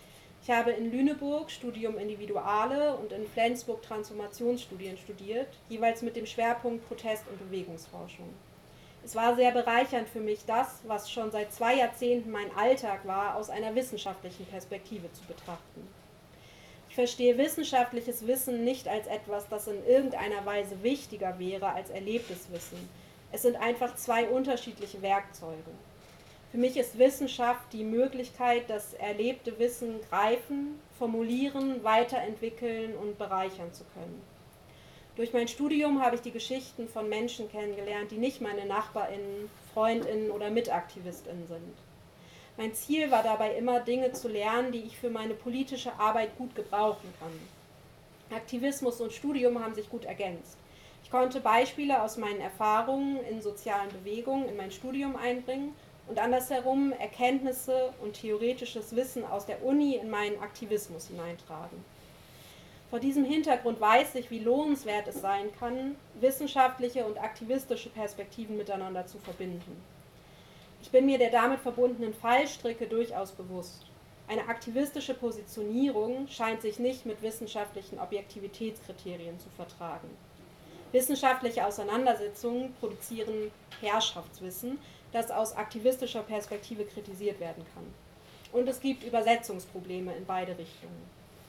Ich habe in Lüneburg Studium Individuale und in Flensburg Transformationsstudien studiert, jeweils mit dem Schwerpunkt Protest- und Bewegungsforschung. Es war sehr bereichernd für mich, das, was schon seit 2 Jahrzehnten mein Alltag war, aus einer wissenschaftlichen Perspektive zu betrachten. Ich verstehe wissenschaftliches Wissen nicht als etwas, das in irgendeiner Weise wichtiger wäre als erlebtes Wissen. Es sind einfach 2 unterschiedliche Werkzeuge. Für mich ist Wissenschaft die Möglichkeit, das erlebte Wissen greifen, formulieren, weiterentwickeln und bereichern zu können. Durch mein Studium habe ich die Geschichten von Menschen kennengelernt, die nicht meine NachbarInnen, FreundInnen oder MitaktivistInnen sind. Mein Ziel war dabei immer, Dinge zu lernen, die ich für meine politische Arbeit gut gebrauchen kann. Aktivismus und Studium haben sich gut ergänzt. Ich konnte Beispiele aus meinen Erfahrungen in sozialen Bewegungen in mein Studium einbringen und andersherum Erkenntnisse und theoretisches Wissen aus der Uni in meinen Aktivismus hineintragen. Vor diesem Hintergrund weiß ich, wie lohnenswert es sein kann, wissenschaftliche und aktivistische Perspektiven miteinander zu verbinden. Ich bin mir der damit verbundenen Fallstricke durchaus bewusst. Eine aktivistische Positionierung scheint sich nicht mit wissenschaftlichen Objektivitätskriterien zu vertragen. Wissenschaftliche Auseinandersetzungen produzieren Herrschaftswissen, das aus aktivistischer Perspektive kritisiert werden kann. Und es gibt Übersetzungsprobleme in beide Richtungen.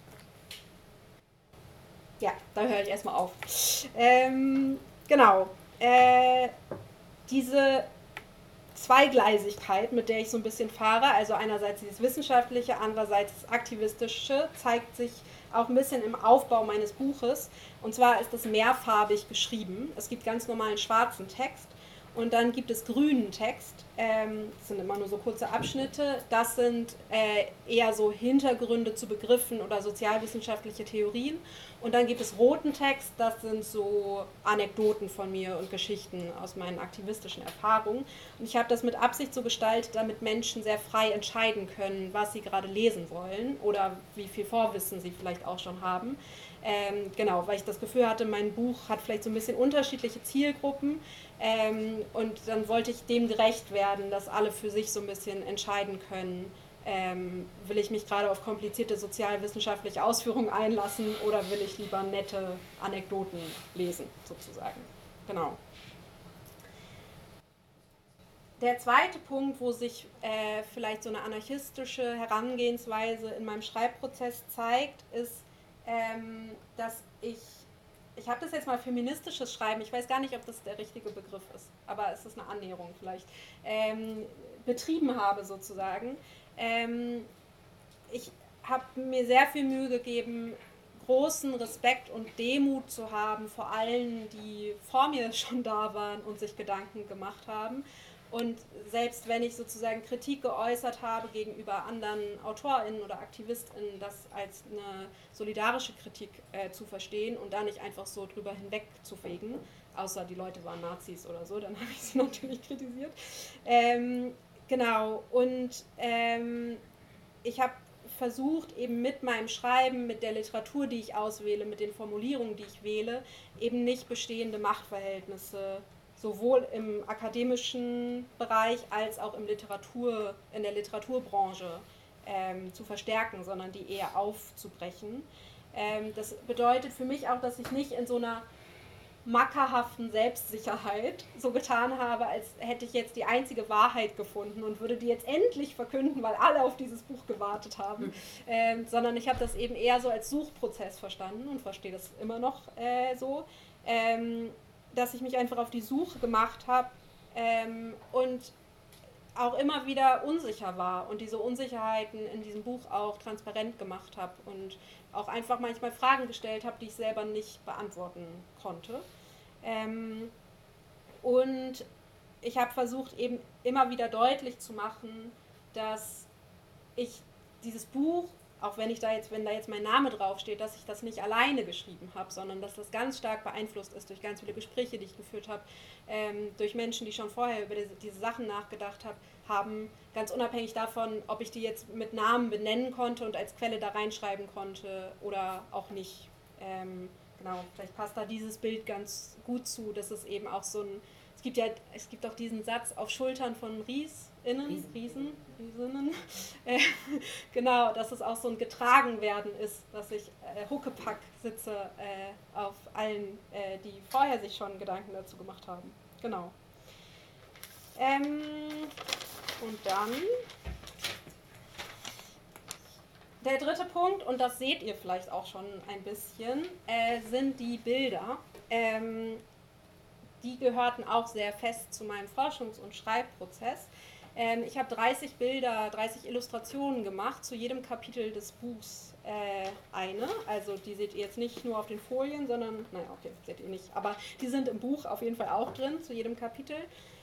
Ja, da höre ich erstmal auf. Genau. Diese Zweigleisigkeit, mit der ich so ein bisschen fahre, also einerseits dieses Wissenschaftliche, andererseits das Aktivistische, zeigt sich auch ein bisschen im Aufbau meines Buches. Und zwar ist es mehrfarbig geschrieben. Es gibt ganz normalen schwarzen Text und dann gibt es grünen Text. Das sind immer nur so kurze Abschnitte. Das sind eher so Hintergründe zu Begriffen oder sozialwissenschaftliche Theorien. Und dann gibt es roten Text, das sind so Anekdoten von mir und Geschichten aus meinen aktivistischen Erfahrungen. Und ich habe das mit Absicht so gestaltet, damit Menschen sehr frei entscheiden können, was sie gerade lesen wollen oder wie viel Vorwissen sie vielleicht auch schon haben. Genau, weil ich das Gefühl hatte, mein Buch hat vielleicht so ein bisschen unterschiedliche Zielgruppen und dann wollte ich dem gerecht werden, dass alle für sich so ein bisschen entscheiden können, will ich mich gerade auf komplizierte sozialwissenschaftliche Ausführungen einlassen oder will ich lieber nette Anekdoten lesen, sozusagen. Genau. Der zweite Punkt, wo sich vielleicht so eine anarchistische Herangehensweise in meinem Schreibprozess zeigt, ist, dass ich habe das jetzt mal feministisches Schreiben, ich weiß gar nicht, ob das der richtige Begriff ist, aber es ist eine Annäherung vielleicht, betrieben habe sozusagen. Ich habe mir sehr viel Mühe gegeben, großen Respekt und Demut zu haben vor allen, die vor mir schon da waren und sich Gedanken gemacht haben. Und selbst wenn ich sozusagen Kritik geäußert habe gegenüber anderen AutorInnen oder AktivistInnen, das als eine solidarische Kritik zu verstehen und da nicht einfach so drüber hinweg zu fegen, außer die Leute waren Nazis oder so, dann habe ich sie natürlich kritisiert. Genau, und ich habe versucht, eben mit meinem Schreiben, mit der Literatur, die ich auswähle, mit den Formulierungen, die ich wähle, eben nicht bestehende Machtverhältnisse sowohl im akademischen Bereich als auch in der Literaturbranche zu verstärken, sondern die eher aufzubrechen. Das bedeutet für mich auch, dass ich nicht in so einer mackerhaften Selbstsicherheit so getan habe, als hätte ich jetzt die einzige Wahrheit gefunden und würde die jetzt endlich verkünden, weil alle auf dieses Buch gewartet haben, sondern ich habe das eben eher so als Suchprozess verstanden und verstehe das immer noch so, dass ich mich einfach auf die Suche gemacht habe und auch immer wieder unsicher war und diese Unsicherheiten in diesem Buch auch transparent gemacht habe und auch einfach manchmal Fragen gestellt habe, die ich selber nicht beantworten konnte. Und ich habe versucht, eben immer wieder deutlich zu machen, dass ich dieses Buch, auch wenn da jetzt mein Name draufsteht, dass ich das nicht alleine geschrieben habe, sondern dass das ganz stark beeinflusst ist durch ganz viele Gespräche, die ich geführt habe, durch Menschen, die schon vorher über diese Sachen nachgedacht haben, ganz unabhängig davon, ob ich die jetzt mit Namen benennen konnte und als Quelle da reinschreiben konnte oder auch nicht. Genau, vielleicht passt da dieses Bild ganz gut zu, dass es eben auch so es gibt auch diesen Satz, auf Schultern von Ries Riesinnen, genau, dass es auch so ein Getragenwerden ist, dass ich Huckepack sitze auf allen, die vorher sich schon Gedanken dazu gemacht haben. Genau. Und dann der dritte Punkt, und das seht ihr vielleicht auch schon ein bisschen, sind die Bilder. Die gehörten auch sehr fest zu meinem Forschungs- und Schreibprozess. Ich habe 30 Bilder, 30 Illustrationen gemacht, zu jedem Kapitel des Buchs eine. Also die seht ihr jetzt nicht nur auf den Folien, sondern, naja, okay, seht ihr nicht, aber die sind im Buch auf jeden Fall auch drin, zu jedem Kapitel.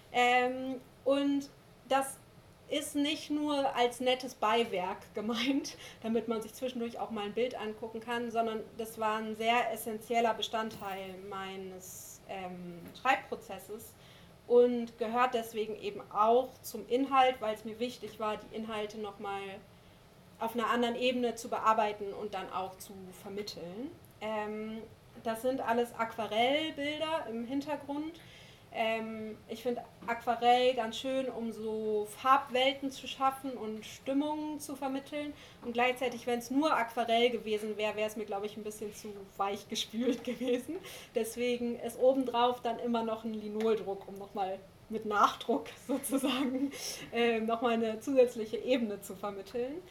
Und das ist nicht nur als nettes Beiwerk gemeint, damit man sich zwischendurch auch mal ein Bild angucken kann, sondern das war ein sehr essentieller Bestandteil meines Schreibprozesses und gehört deswegen eben auch zum Inhalt, weil es mir wichtig war, die Inhalte nochmal auf einer anderen Ebene zu bearbeiten und dann auch zu vermitteln. Das sind alles Aquarellbilder im Hintergrund. Ich finde Aquarell ganz schön, um so Farbwelten zu schaffen und Stimmungen zu vermitteln. Und gleichzeitig, wenn es nur Aquarell gewesen wäre, wäre es mir, glaube ich, ein bisschen zu weich gespült gewesen. Deswegen ist obendrauf dann immer noch ein Linoldruck, um nochmal mit Nachdruck sozusagen nochmal eine zusätzliche Ebene zu vermitteln.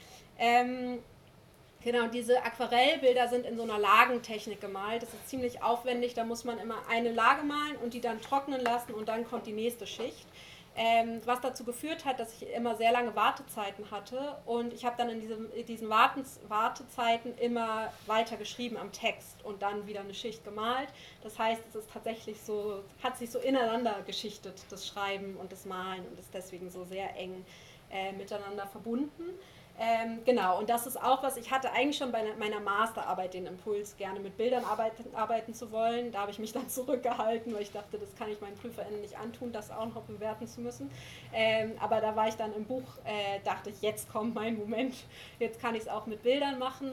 Genau, diese Aquarellbilder sind in so einer Lagentechnik gemalt. Das ist ziemlich aufwendig, da muss man immer eine Lage malen und die dann trocknen lassen und dann kommt die nächste Schicht. Was dazu geführt hat, dass ich immer sehr lange Wartezeiten hatte und ich habe dann in diesen Wartezeiten immer weiter geschrieben am Text und dann wieder eine Schicht gemalt. Das heißt, es ist tatsächlich so, hat sich so ineinander geschichtet, das Schreiben und das Malen, und ist deswegen so sehr eng miteinander verbunden. Genau, und das ist auch was, ich hatte eigentlich schon bei meiner Masterarbeit den Impuls, gerne mit Bildern arbeiten zu wollen. Da habe ich mich dann zurückgehalten, weil ich dachte, das kann ich meinen PrüferInnen nicht antun, das auch noch bewerten zu müssen. Aber da war ich dann im Buch, dachte ich, jetzt kommt mein Moment, jetzt kann ich es auch mit Bildern machen.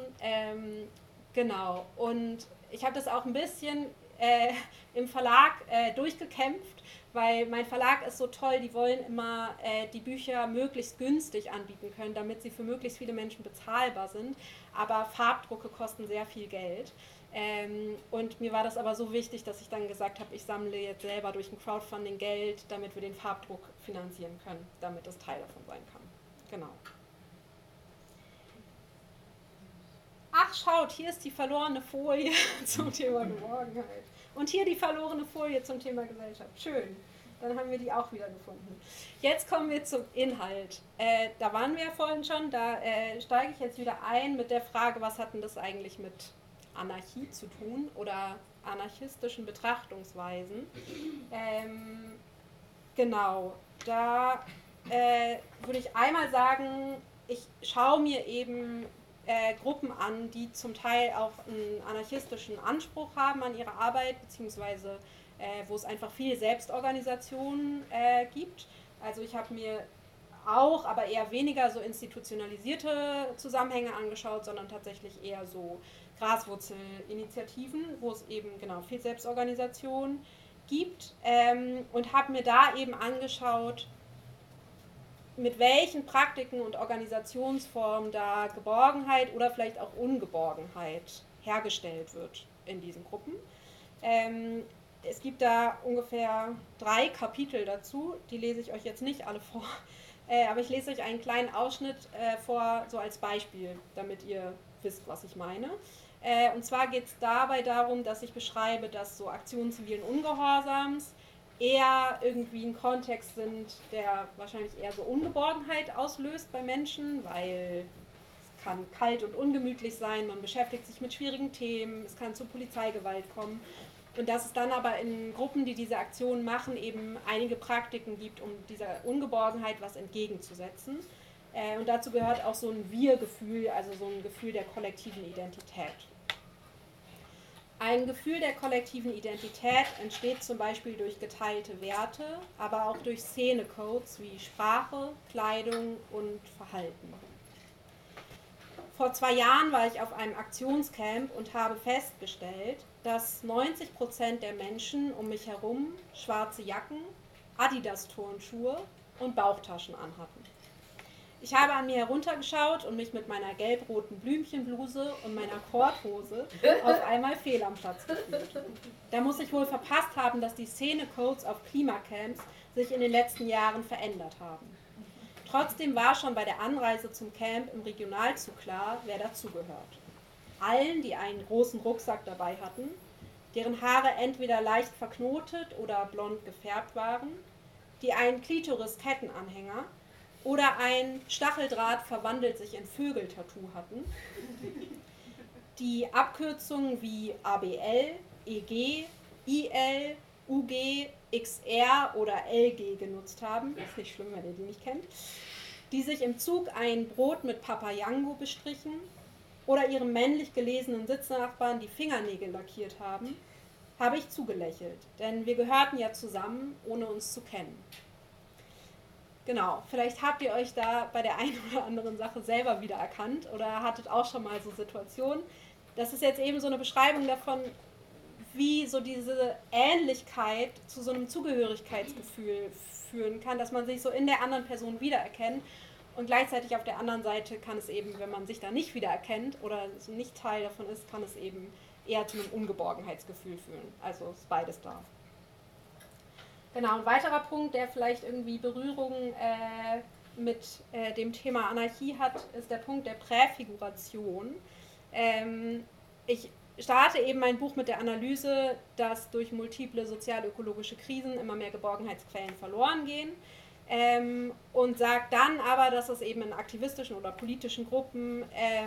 Genau, und ich habe das auch ein bisschen im Verlag durchgekämpft, weil mein Verlag ist so toll, die wollen immer die Bücher möglichst günstig anbieten können, damit sie für möglichst viele Menschen bezahlbar sind. Aber Farbdrucke kosten sehr viel Geld. Und mir war das aber so wichtig, dass ich dann gesagt habe, ich sammle jetzt selber durch ein Crowdfunding Geld, damit wir den Farbdruck finanzieren können, damit es Teil davon sein kann. Genau. Ach, schaut, hier ist die verlorene Folie zum Thema Geborgenheit. Und hier die verlorene Folie zum Thema Gesellschaft. Schön. Dann haben wir die auch wieder gefunden. Jetzt kommen wir zum Inhalt. Da waren wir ja vorhin schon. Da steige ich jetzt wieder ein mit der Frage, was hat denn das eigentlich mit Anarchie zu tun oder anarchistischen Betrachtungsweisen? Genau. Da würde ich einmal sagen, ich schaue mir eben Gruppen an, die zum Teil auch einen anarchistischen Anspruch haben an ihre Arbeit, beziehungsweise wo es einfach viel Selbstorganisation gibt. Also ich habe mir auch, aber eher weniger so institutionalisierte Zusammenhänge angeschaut, sondern tatsächlich eher so Graswurzelinitiativen, wo es eben genau viel Selbstorganisation gibt, und habe mir da eben angeschaut, mit welchen Praktiken und Organisationsformen da Geborgenheit oder vielleicht auch Ungeborgenheit hergestellt wird in diesen Gruppen. Es gibt da ungefähr 3 Kapitel dazu, die lese ich euch jetzt nicht alle vor, aber ich lese euch einen kleinen Ausschnitt vor, so als Beispiel, damit ihr wisst, was ich meine. Und zwar geht es dabei darum, dass ich beschreibe, dass so Aktionen zivilen Ungehorsams eher irgendwie ein Kontext sind, der wahrscheinlich eher so Ungeborgenheit auslöst bei Menschen, weil es kann kalt und ungemütlich sein, man beschäftigt sich mit schwierigen Themen, es kann zu Polizeigewalt kommen. Und dass es dann aber in Gruppen, die diese Aktionen machen, eben einige Praktiken gibt, um dieser Ungeborgenheit was entgegenzusetzen. Und dazu gehört auch so ein Wir-Gefühl, also so ein Gefühl der kollektiven Identität. Ein Gefühl der kollektiven Identität entsteht zum Beispiel durch geteilte Werte, aber auch durch Szenecodes wie Sprache, Kleidung und Verhalten. Vor 2 Jahren war ich auf einem Aktionscamp und habe festgestellt, dass 90% der Menschen um mich herum schwarze Jacken, Adidas-Turnschuhe, und Bauchtaschen anhatten. Ich habe an mir heruntergeschaut und mich mit meiner gelb-roten Blümchenbluse und meiner Korthose auf einmal fehl am Platz gefühlt. Da muss ich wohl verpasst haben, dass die Szenecodes auf Klimacamps sich in den letzten Jahren verändert haben. Trotzdem war schon bei der Anreise zum Camp im Regionalzug klar, wer dazugehört. Allen, die einen großen Rucksack dabei hatten, deren Haare entweder leicht verknotet oder blond gefärbt waren, die einen Klitoris-Kettenanhänger oder ein Stacheldraht verwandelt sich in Vögel-Tattoo hatten, die Abkürzungen wie ABL, EG, IL, UG, XR oder LG genutzt haben, ist nicht schlimm, wenn ihr die nicht kennt, die sich im Zug ein Brot mit Papayango bestrichen oder ihrem männlich gelesenen Sitznachbarn die Fingernägel lackiert haben, habe ich zugelächelt, denn wir gehörten ja zusammen, ohne uns zu kennen. Genau, vielleicht habt ihr euch da bei der einen oder anderen Sache selber wiedererkannt oder hattet auch schon mal so Situationen. Das ist jetzt eben so eine Beschreibung davon, wie so diese Ähnlichkeit zu so einem Zugehörigkeitsgefühl führen kann, dass man sich so in der anderen Person wiedererkennt und gleichzeitig auf der anderen Seite kann es eben, wenn man sich da nicht wiedererkennt oder nicht Teil davon ist, kann es eben eher zu einem Ungeborgenheitsgefühl führen. Also ist beides da. Genau, ein weiterer Punkt, der vielleicht irgendwie Berührung mit dem Thema Anarchie hat, ist der Punkt der Präfiguration. Ich starte eben mein Buch mit der Analyse, dass durch multiple sozial-ökologische Krisen immer mehr Geborgenheitsquellen verloren gehen und sage dann aber, dass es eben in aktivistischen oder politischen Gruppen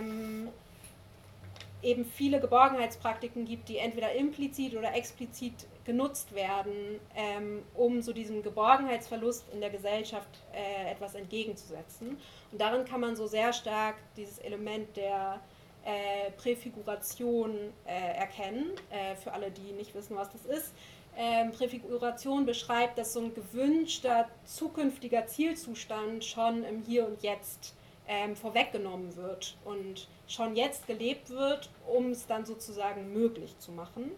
eben viele Geborgenheitspraktiken gibt, die entweder implizit oder explizit genutzt werden, um so diesem Geborgenheitsverlust in der Gesellschaft etwas entgegenzusetzen. Und darin kann man so sehr stark dieses Element der Präfiguration erkennen, für alle, die nicht wissen, was das ist. Präfiguration beschreibt, dass so ein gewünschter zukünftiger Zielzustand schon im Hier und Jetzt vorweggenommen wird und schon jetzt gelebt wird, um es dann sozusagen möglich zu machen.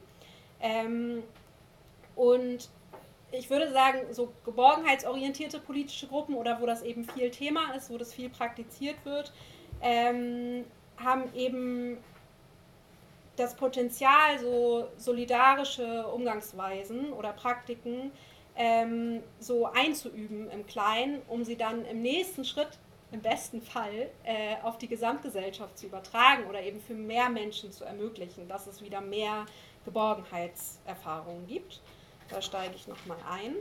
Und ich würde sagen, so geborgenheitsorientierte politische Gruppen oder wo das eben viel Thema ist, wo das viel praktiziert wird, haben eben das Potenzial, so solidarische Umgangsweisen oder Praktiken so einzuüben im Kleinen, um sie dann im nächsten Schritt im besten Fall auf die Gesamtgesellschaft zu übertragen oder eben für mehr Menschen zu ermöglichen, dass es wieder mehr Geborgenheitserfahrungen gibt. Da steige ich nochmal ein.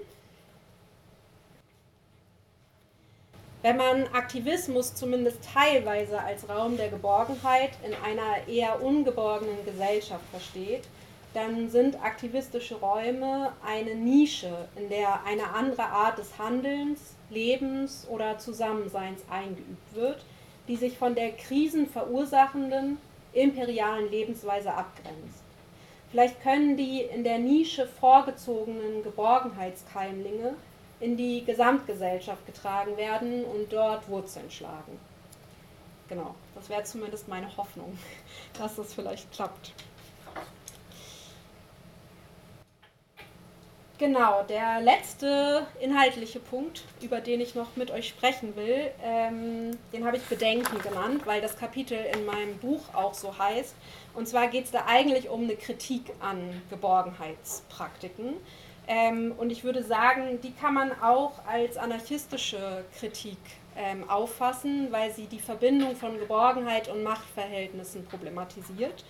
Wenn man Aktivismus zumindest teilweise als Raum der Geborgenheit in einer eher ungeborgenen Gesellschaft versteht, dann sind aktivistische Räume eine Nische, in der eine andere Art des Handelns, Lebens oder Zusammenseins eingeübt wird, die sich von der krisenverursachenden, imperialen Lebensweise abgrenzt. Vielleicht können die in der Nische vorgezogenen Geborgenheitskeimlinge in die Gesamtgesellschaft getragen werden und dort Wurzeln schlagen. Genau, das wäre zumindest meine Hoffnung, dass das vielleicht klappt. Genau, der letzte inhaltliche Punkt, über den ich noch mit euch sprechen will, den habe ich Bedenken genannt, weil das Kapitel in meinem Buch auch so heißt. Und zwar geht es da eigentlich um eine Kritik an Geborgenheitspraktiken. Und ich würde sagen, die kann man auch als anarchistische Kritik auffassen, weil sie die Verbindung von Geborgenheit und Machtverhältnissen problematisiert.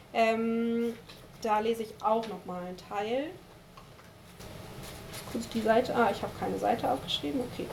Da lese ich auch nochmal einen Teil. Kurz die Seite. Ich habe keine Seite aufgeschrieben. Okay.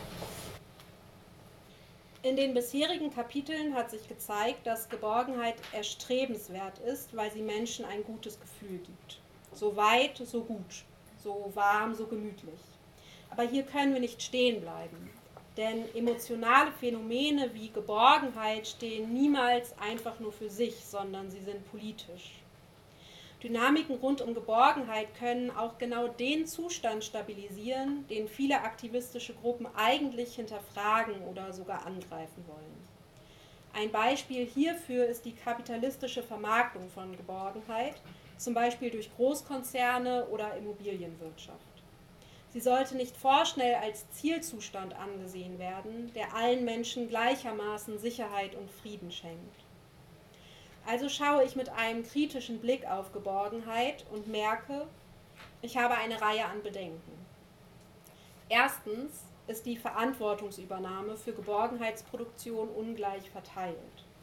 In den bisherigen Kapiteln hat sich gezeigt, dass Geborgenheit erstrebenswert ist, weil sie Menschen ein gutes Gefühl gibt. So weit, so gut. So warm, so gemütlich. Aber hier können wir nicht stehen bleiben. Denn emotionale Phänomene wie Geborgenheit stehen niemals einfach nur für sich, sondern sie sind politisch. Dynamiken rund um Geborgenheit können auch genau den Zustand stabilisieren, den viele aktivistische Gruppen eigentlich hinterfragen oder sogar angreifen wollen. Ein Beispiel hierfür ist die kapitalistische Vermarktung von Geborgenheit, zum Beispiel durch Großkonzerne oder Immobilienwirtschaft. Sie sollte nicht vorschnell als Zielzustand angesehen werden, der allen Menschen gleichermaßen Sicherheit und Frieden schenkt. Also schaue ich mit einem kritischen Blick auf Geborgenheit und merke, ich habe eine Reihe an Bedenken. Erstens ist die Verantwortungsübernahme für Geborgenheitsproduktion ungleich verteilt.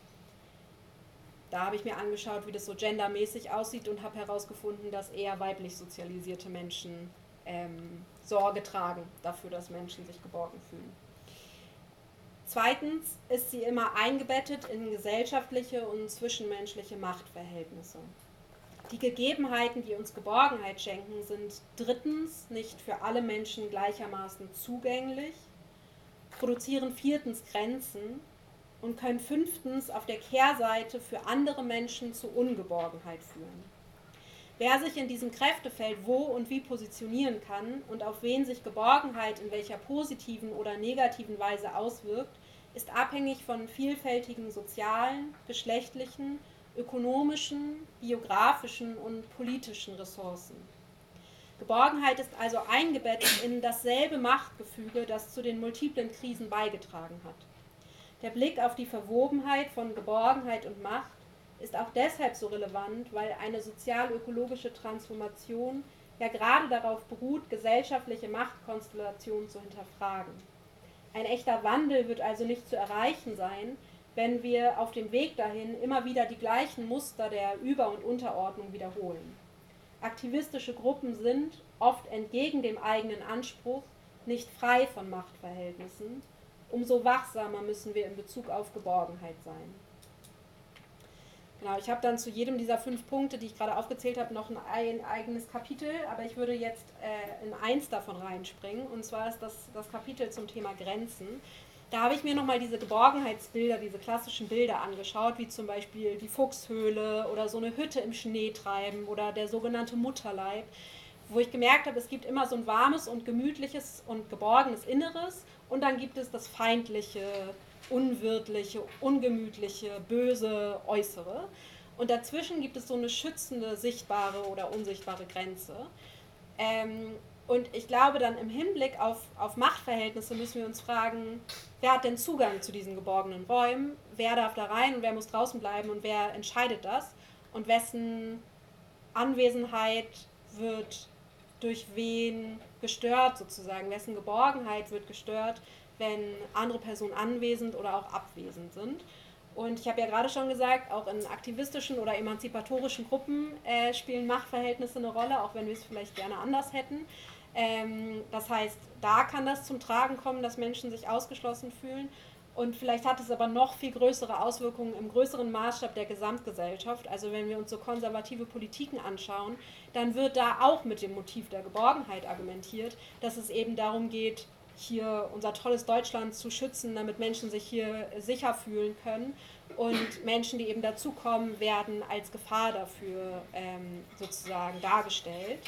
Da habe ich mir angeschaut, wie das so gendermäßig aussieht und habe herausgefunden, dass eher weiblich sozialisierte Menschen Sorge tragen dafür, dass Menschen sich geborgen fühlen. Zweitens ist sie immer eingebettet in gesellschaftliche und zwischenmenschliche Machtverhältnisse. Die Gegebenheiten, die uns Geborgenheit schenken, sind drittens nicht für alle Menschen gleichermaßen zugänglich, produzieren viertens Grenzen und können fünftens auf der Kehrseite für andere Menschen zu Ungeborgenheit führen. Wer sich in diesem Kräftefeld wo und wie positionieren kann und auf wen sich Geborgenheit in welcher positiven oder negativen Weise auswirkt, ist abhängig von vielfältigen sozialen, geschlechtlichen, ökonomischen, biografischen und politischen Ressourcen. Geborgenheit ist also eingebettet in dasselbe Machtgefüge, das zu den multiplen Krisen beigetragen hat. Der Blick auf die Verwobenheit von Geborgenheit und Macht ist auch deshalb so relevant, weil eine sozial-ökologische Transformation ja gerade darauf beruht, gesellschaftliche Machtkonstellationen zu hinterfragen. Ein echter Wandel wird also nicht zu erreichen sein, wenn wir auf dem Weg dahin immer wieder die gleichen Muster der Über- und Unterordnung wiederholen. Aktivistische Gruppen sind, oft entgegen dem eigenen Anspruch, nicht frei von Machtverhältnissen. Umso wachsamer müssen wir in Bezug auf Geborgenheit sein. Genau, ich habe dann zu jedem dieser 5 Punkte, die ich gerade aufgezählt habe, noch ein eigenes Kapitel, aber ich würde jetzt in eins davon reinspringen, und zwar ist das Kapitel zum Thema Grenzen. Da habe ich mir nochmal diese Geborgenheitsbilder, diese klassischen Bilder angeschaut, wie zum Beispiel die Fuchshöhle oder so eine Hütte im Schnee treiben oder der sogenannte Mutterleib, wo ich gemerkt habe, es gibt immer so ein warmes und gemütliches und geborgenes Inneres und dann gibt es das feindliche, unwirtliche, ungemütliche, böse Äußere. Und dazwischen gibt es so eine schützende, sichtbare oder unsichtbare Grenze. Und ich glaube dann im Hinblick auf Machtverhältnisse müssen wir uns fragen, wer hat denn Zugang zu diesen geborgenen Räumen, wer darf da rein und wer muss draußen bleiben und wer entscheidet das und wessen Anwesenheit wird durch wen gestört sozusagen, wessen Geborgenheit wird gestört, wenn andere Personen anwesend oder auch abwesend sind. Und ich habe ja gerade schon gesagt, auch in aktivistischen oder emanzipatorischen Gruppen spielen Machtverhältnisse eine Rolle, auch wenn wir es vielleicht gerne anders hätten. Das heißt, da kann das zum Tragen kommen, dass Menschen sich ausgeschlossen fühlen. Und vielleicht hat es aber noch viel größere Auswirkungen im größeren Maßstab der Gesamtgesellschaft. Also wenn wir uns so konservative Politiken anschauen, dann wird da auch mit dem Motiv der Geborgenheit argumentiert, dass es eben darum geht, hier unser tolles Deutschland zu schützen, damit Menschen sich hier sicher fühlen können. Und Menschen, die eben dazukommen, werden als Gefahr dafür sozusagen dargestellt.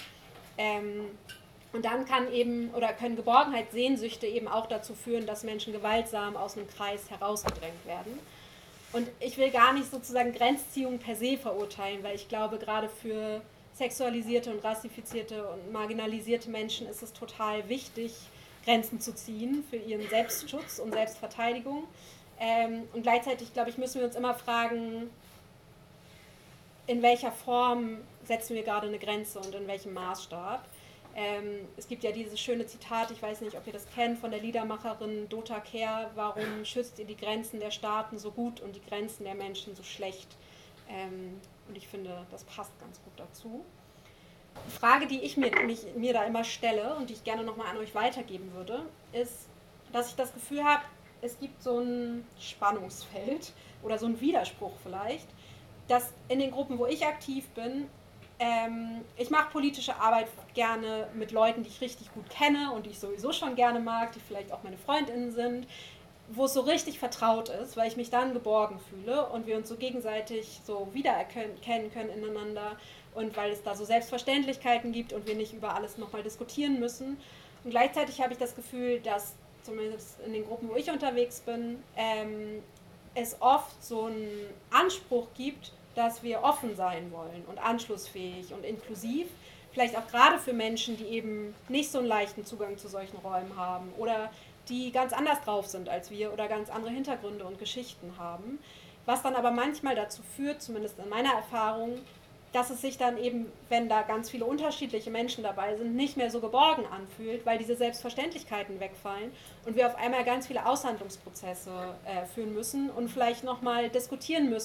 Und dann können Geborgenheitssehnsüchte eben auch dazu führen, dass Menschen gewaltsam aus einem Kreis herausgedrängt werden. Und ich will gar nicht sozusagen Grenzziehung per se verurteilen, weil ich glaube, gerade für sexualisierte und rassifizierte und marginalisierte Menschen ist es total wichtig, Grenzen zu ziehen für ihren Selbstschutz und Selbstverteidigung. Und gleichzeitig, glaube ich, müssen wir uns immer fragen, in welcher Form setzen wir gerade eine Grenze und in welchem Maßstab. Es gibt ja dieses schöne Zitat, ich weiß nicht, ob ihr das kennt, von der Liedermacherin Dota Kehr: Warum schützt ihr die Grenzen der Staaten so gut und die Grenzen der Menschen so schlecht? Und ich finde, das passt ganz gut dazu. Die Frage, die ich mir da immer stelle und die ich gerne nochmal an euch weitergeben würde, ist, dass ich das Gefühl habe, es gibt so ein Spannungsfeld oder so einen Widerspruch vielleicht, dass in den Gruppen, wo ich aktiv bin, ich mache politische Arbeit gerne mit Leuten, die ich richtig gut kenne und die ich sowieso schon gerne mag, die vielleicht auch meine FreundInnen sind, wo es so richtig vertraut ist, weil ich mich dann geborgen fühle und wir uns so gegenseitig so wiedererkennen können ineinander und weil es da so Selbstverständlichkeiten gibt und wir nicht über alles nochmal diskutieren müssen. Und gleichzeitig habe ich das Gefühl, dass zumindest in den Gruppen, wo ich unterwegs bin, es oft so einen Anspruch gibt, dass wir offen sein wollen und anschlussfähig und inklusiv, vielleicht auch gerade für Menschen, die eben nicht so einen leichten Zugang zu solchen Räumen haben oder die ganz anders drauf sind als wir oder ganz andere Hintergründe und Geschichten haben. Was dann aber manchmal dazu führt, zumindest in meiner Erfahrung, dass es sich dann eben, wenn da ganz viele unterschiedliche Menschen dabei sind, nicht mehr so geborgen anfühlt, weil diese Selbstverständlichkeiten wegfallen und wir auf einmal ganz viele Aushandlungsprozesse führen müssen und vielleicht nochmal diskutieren müssen,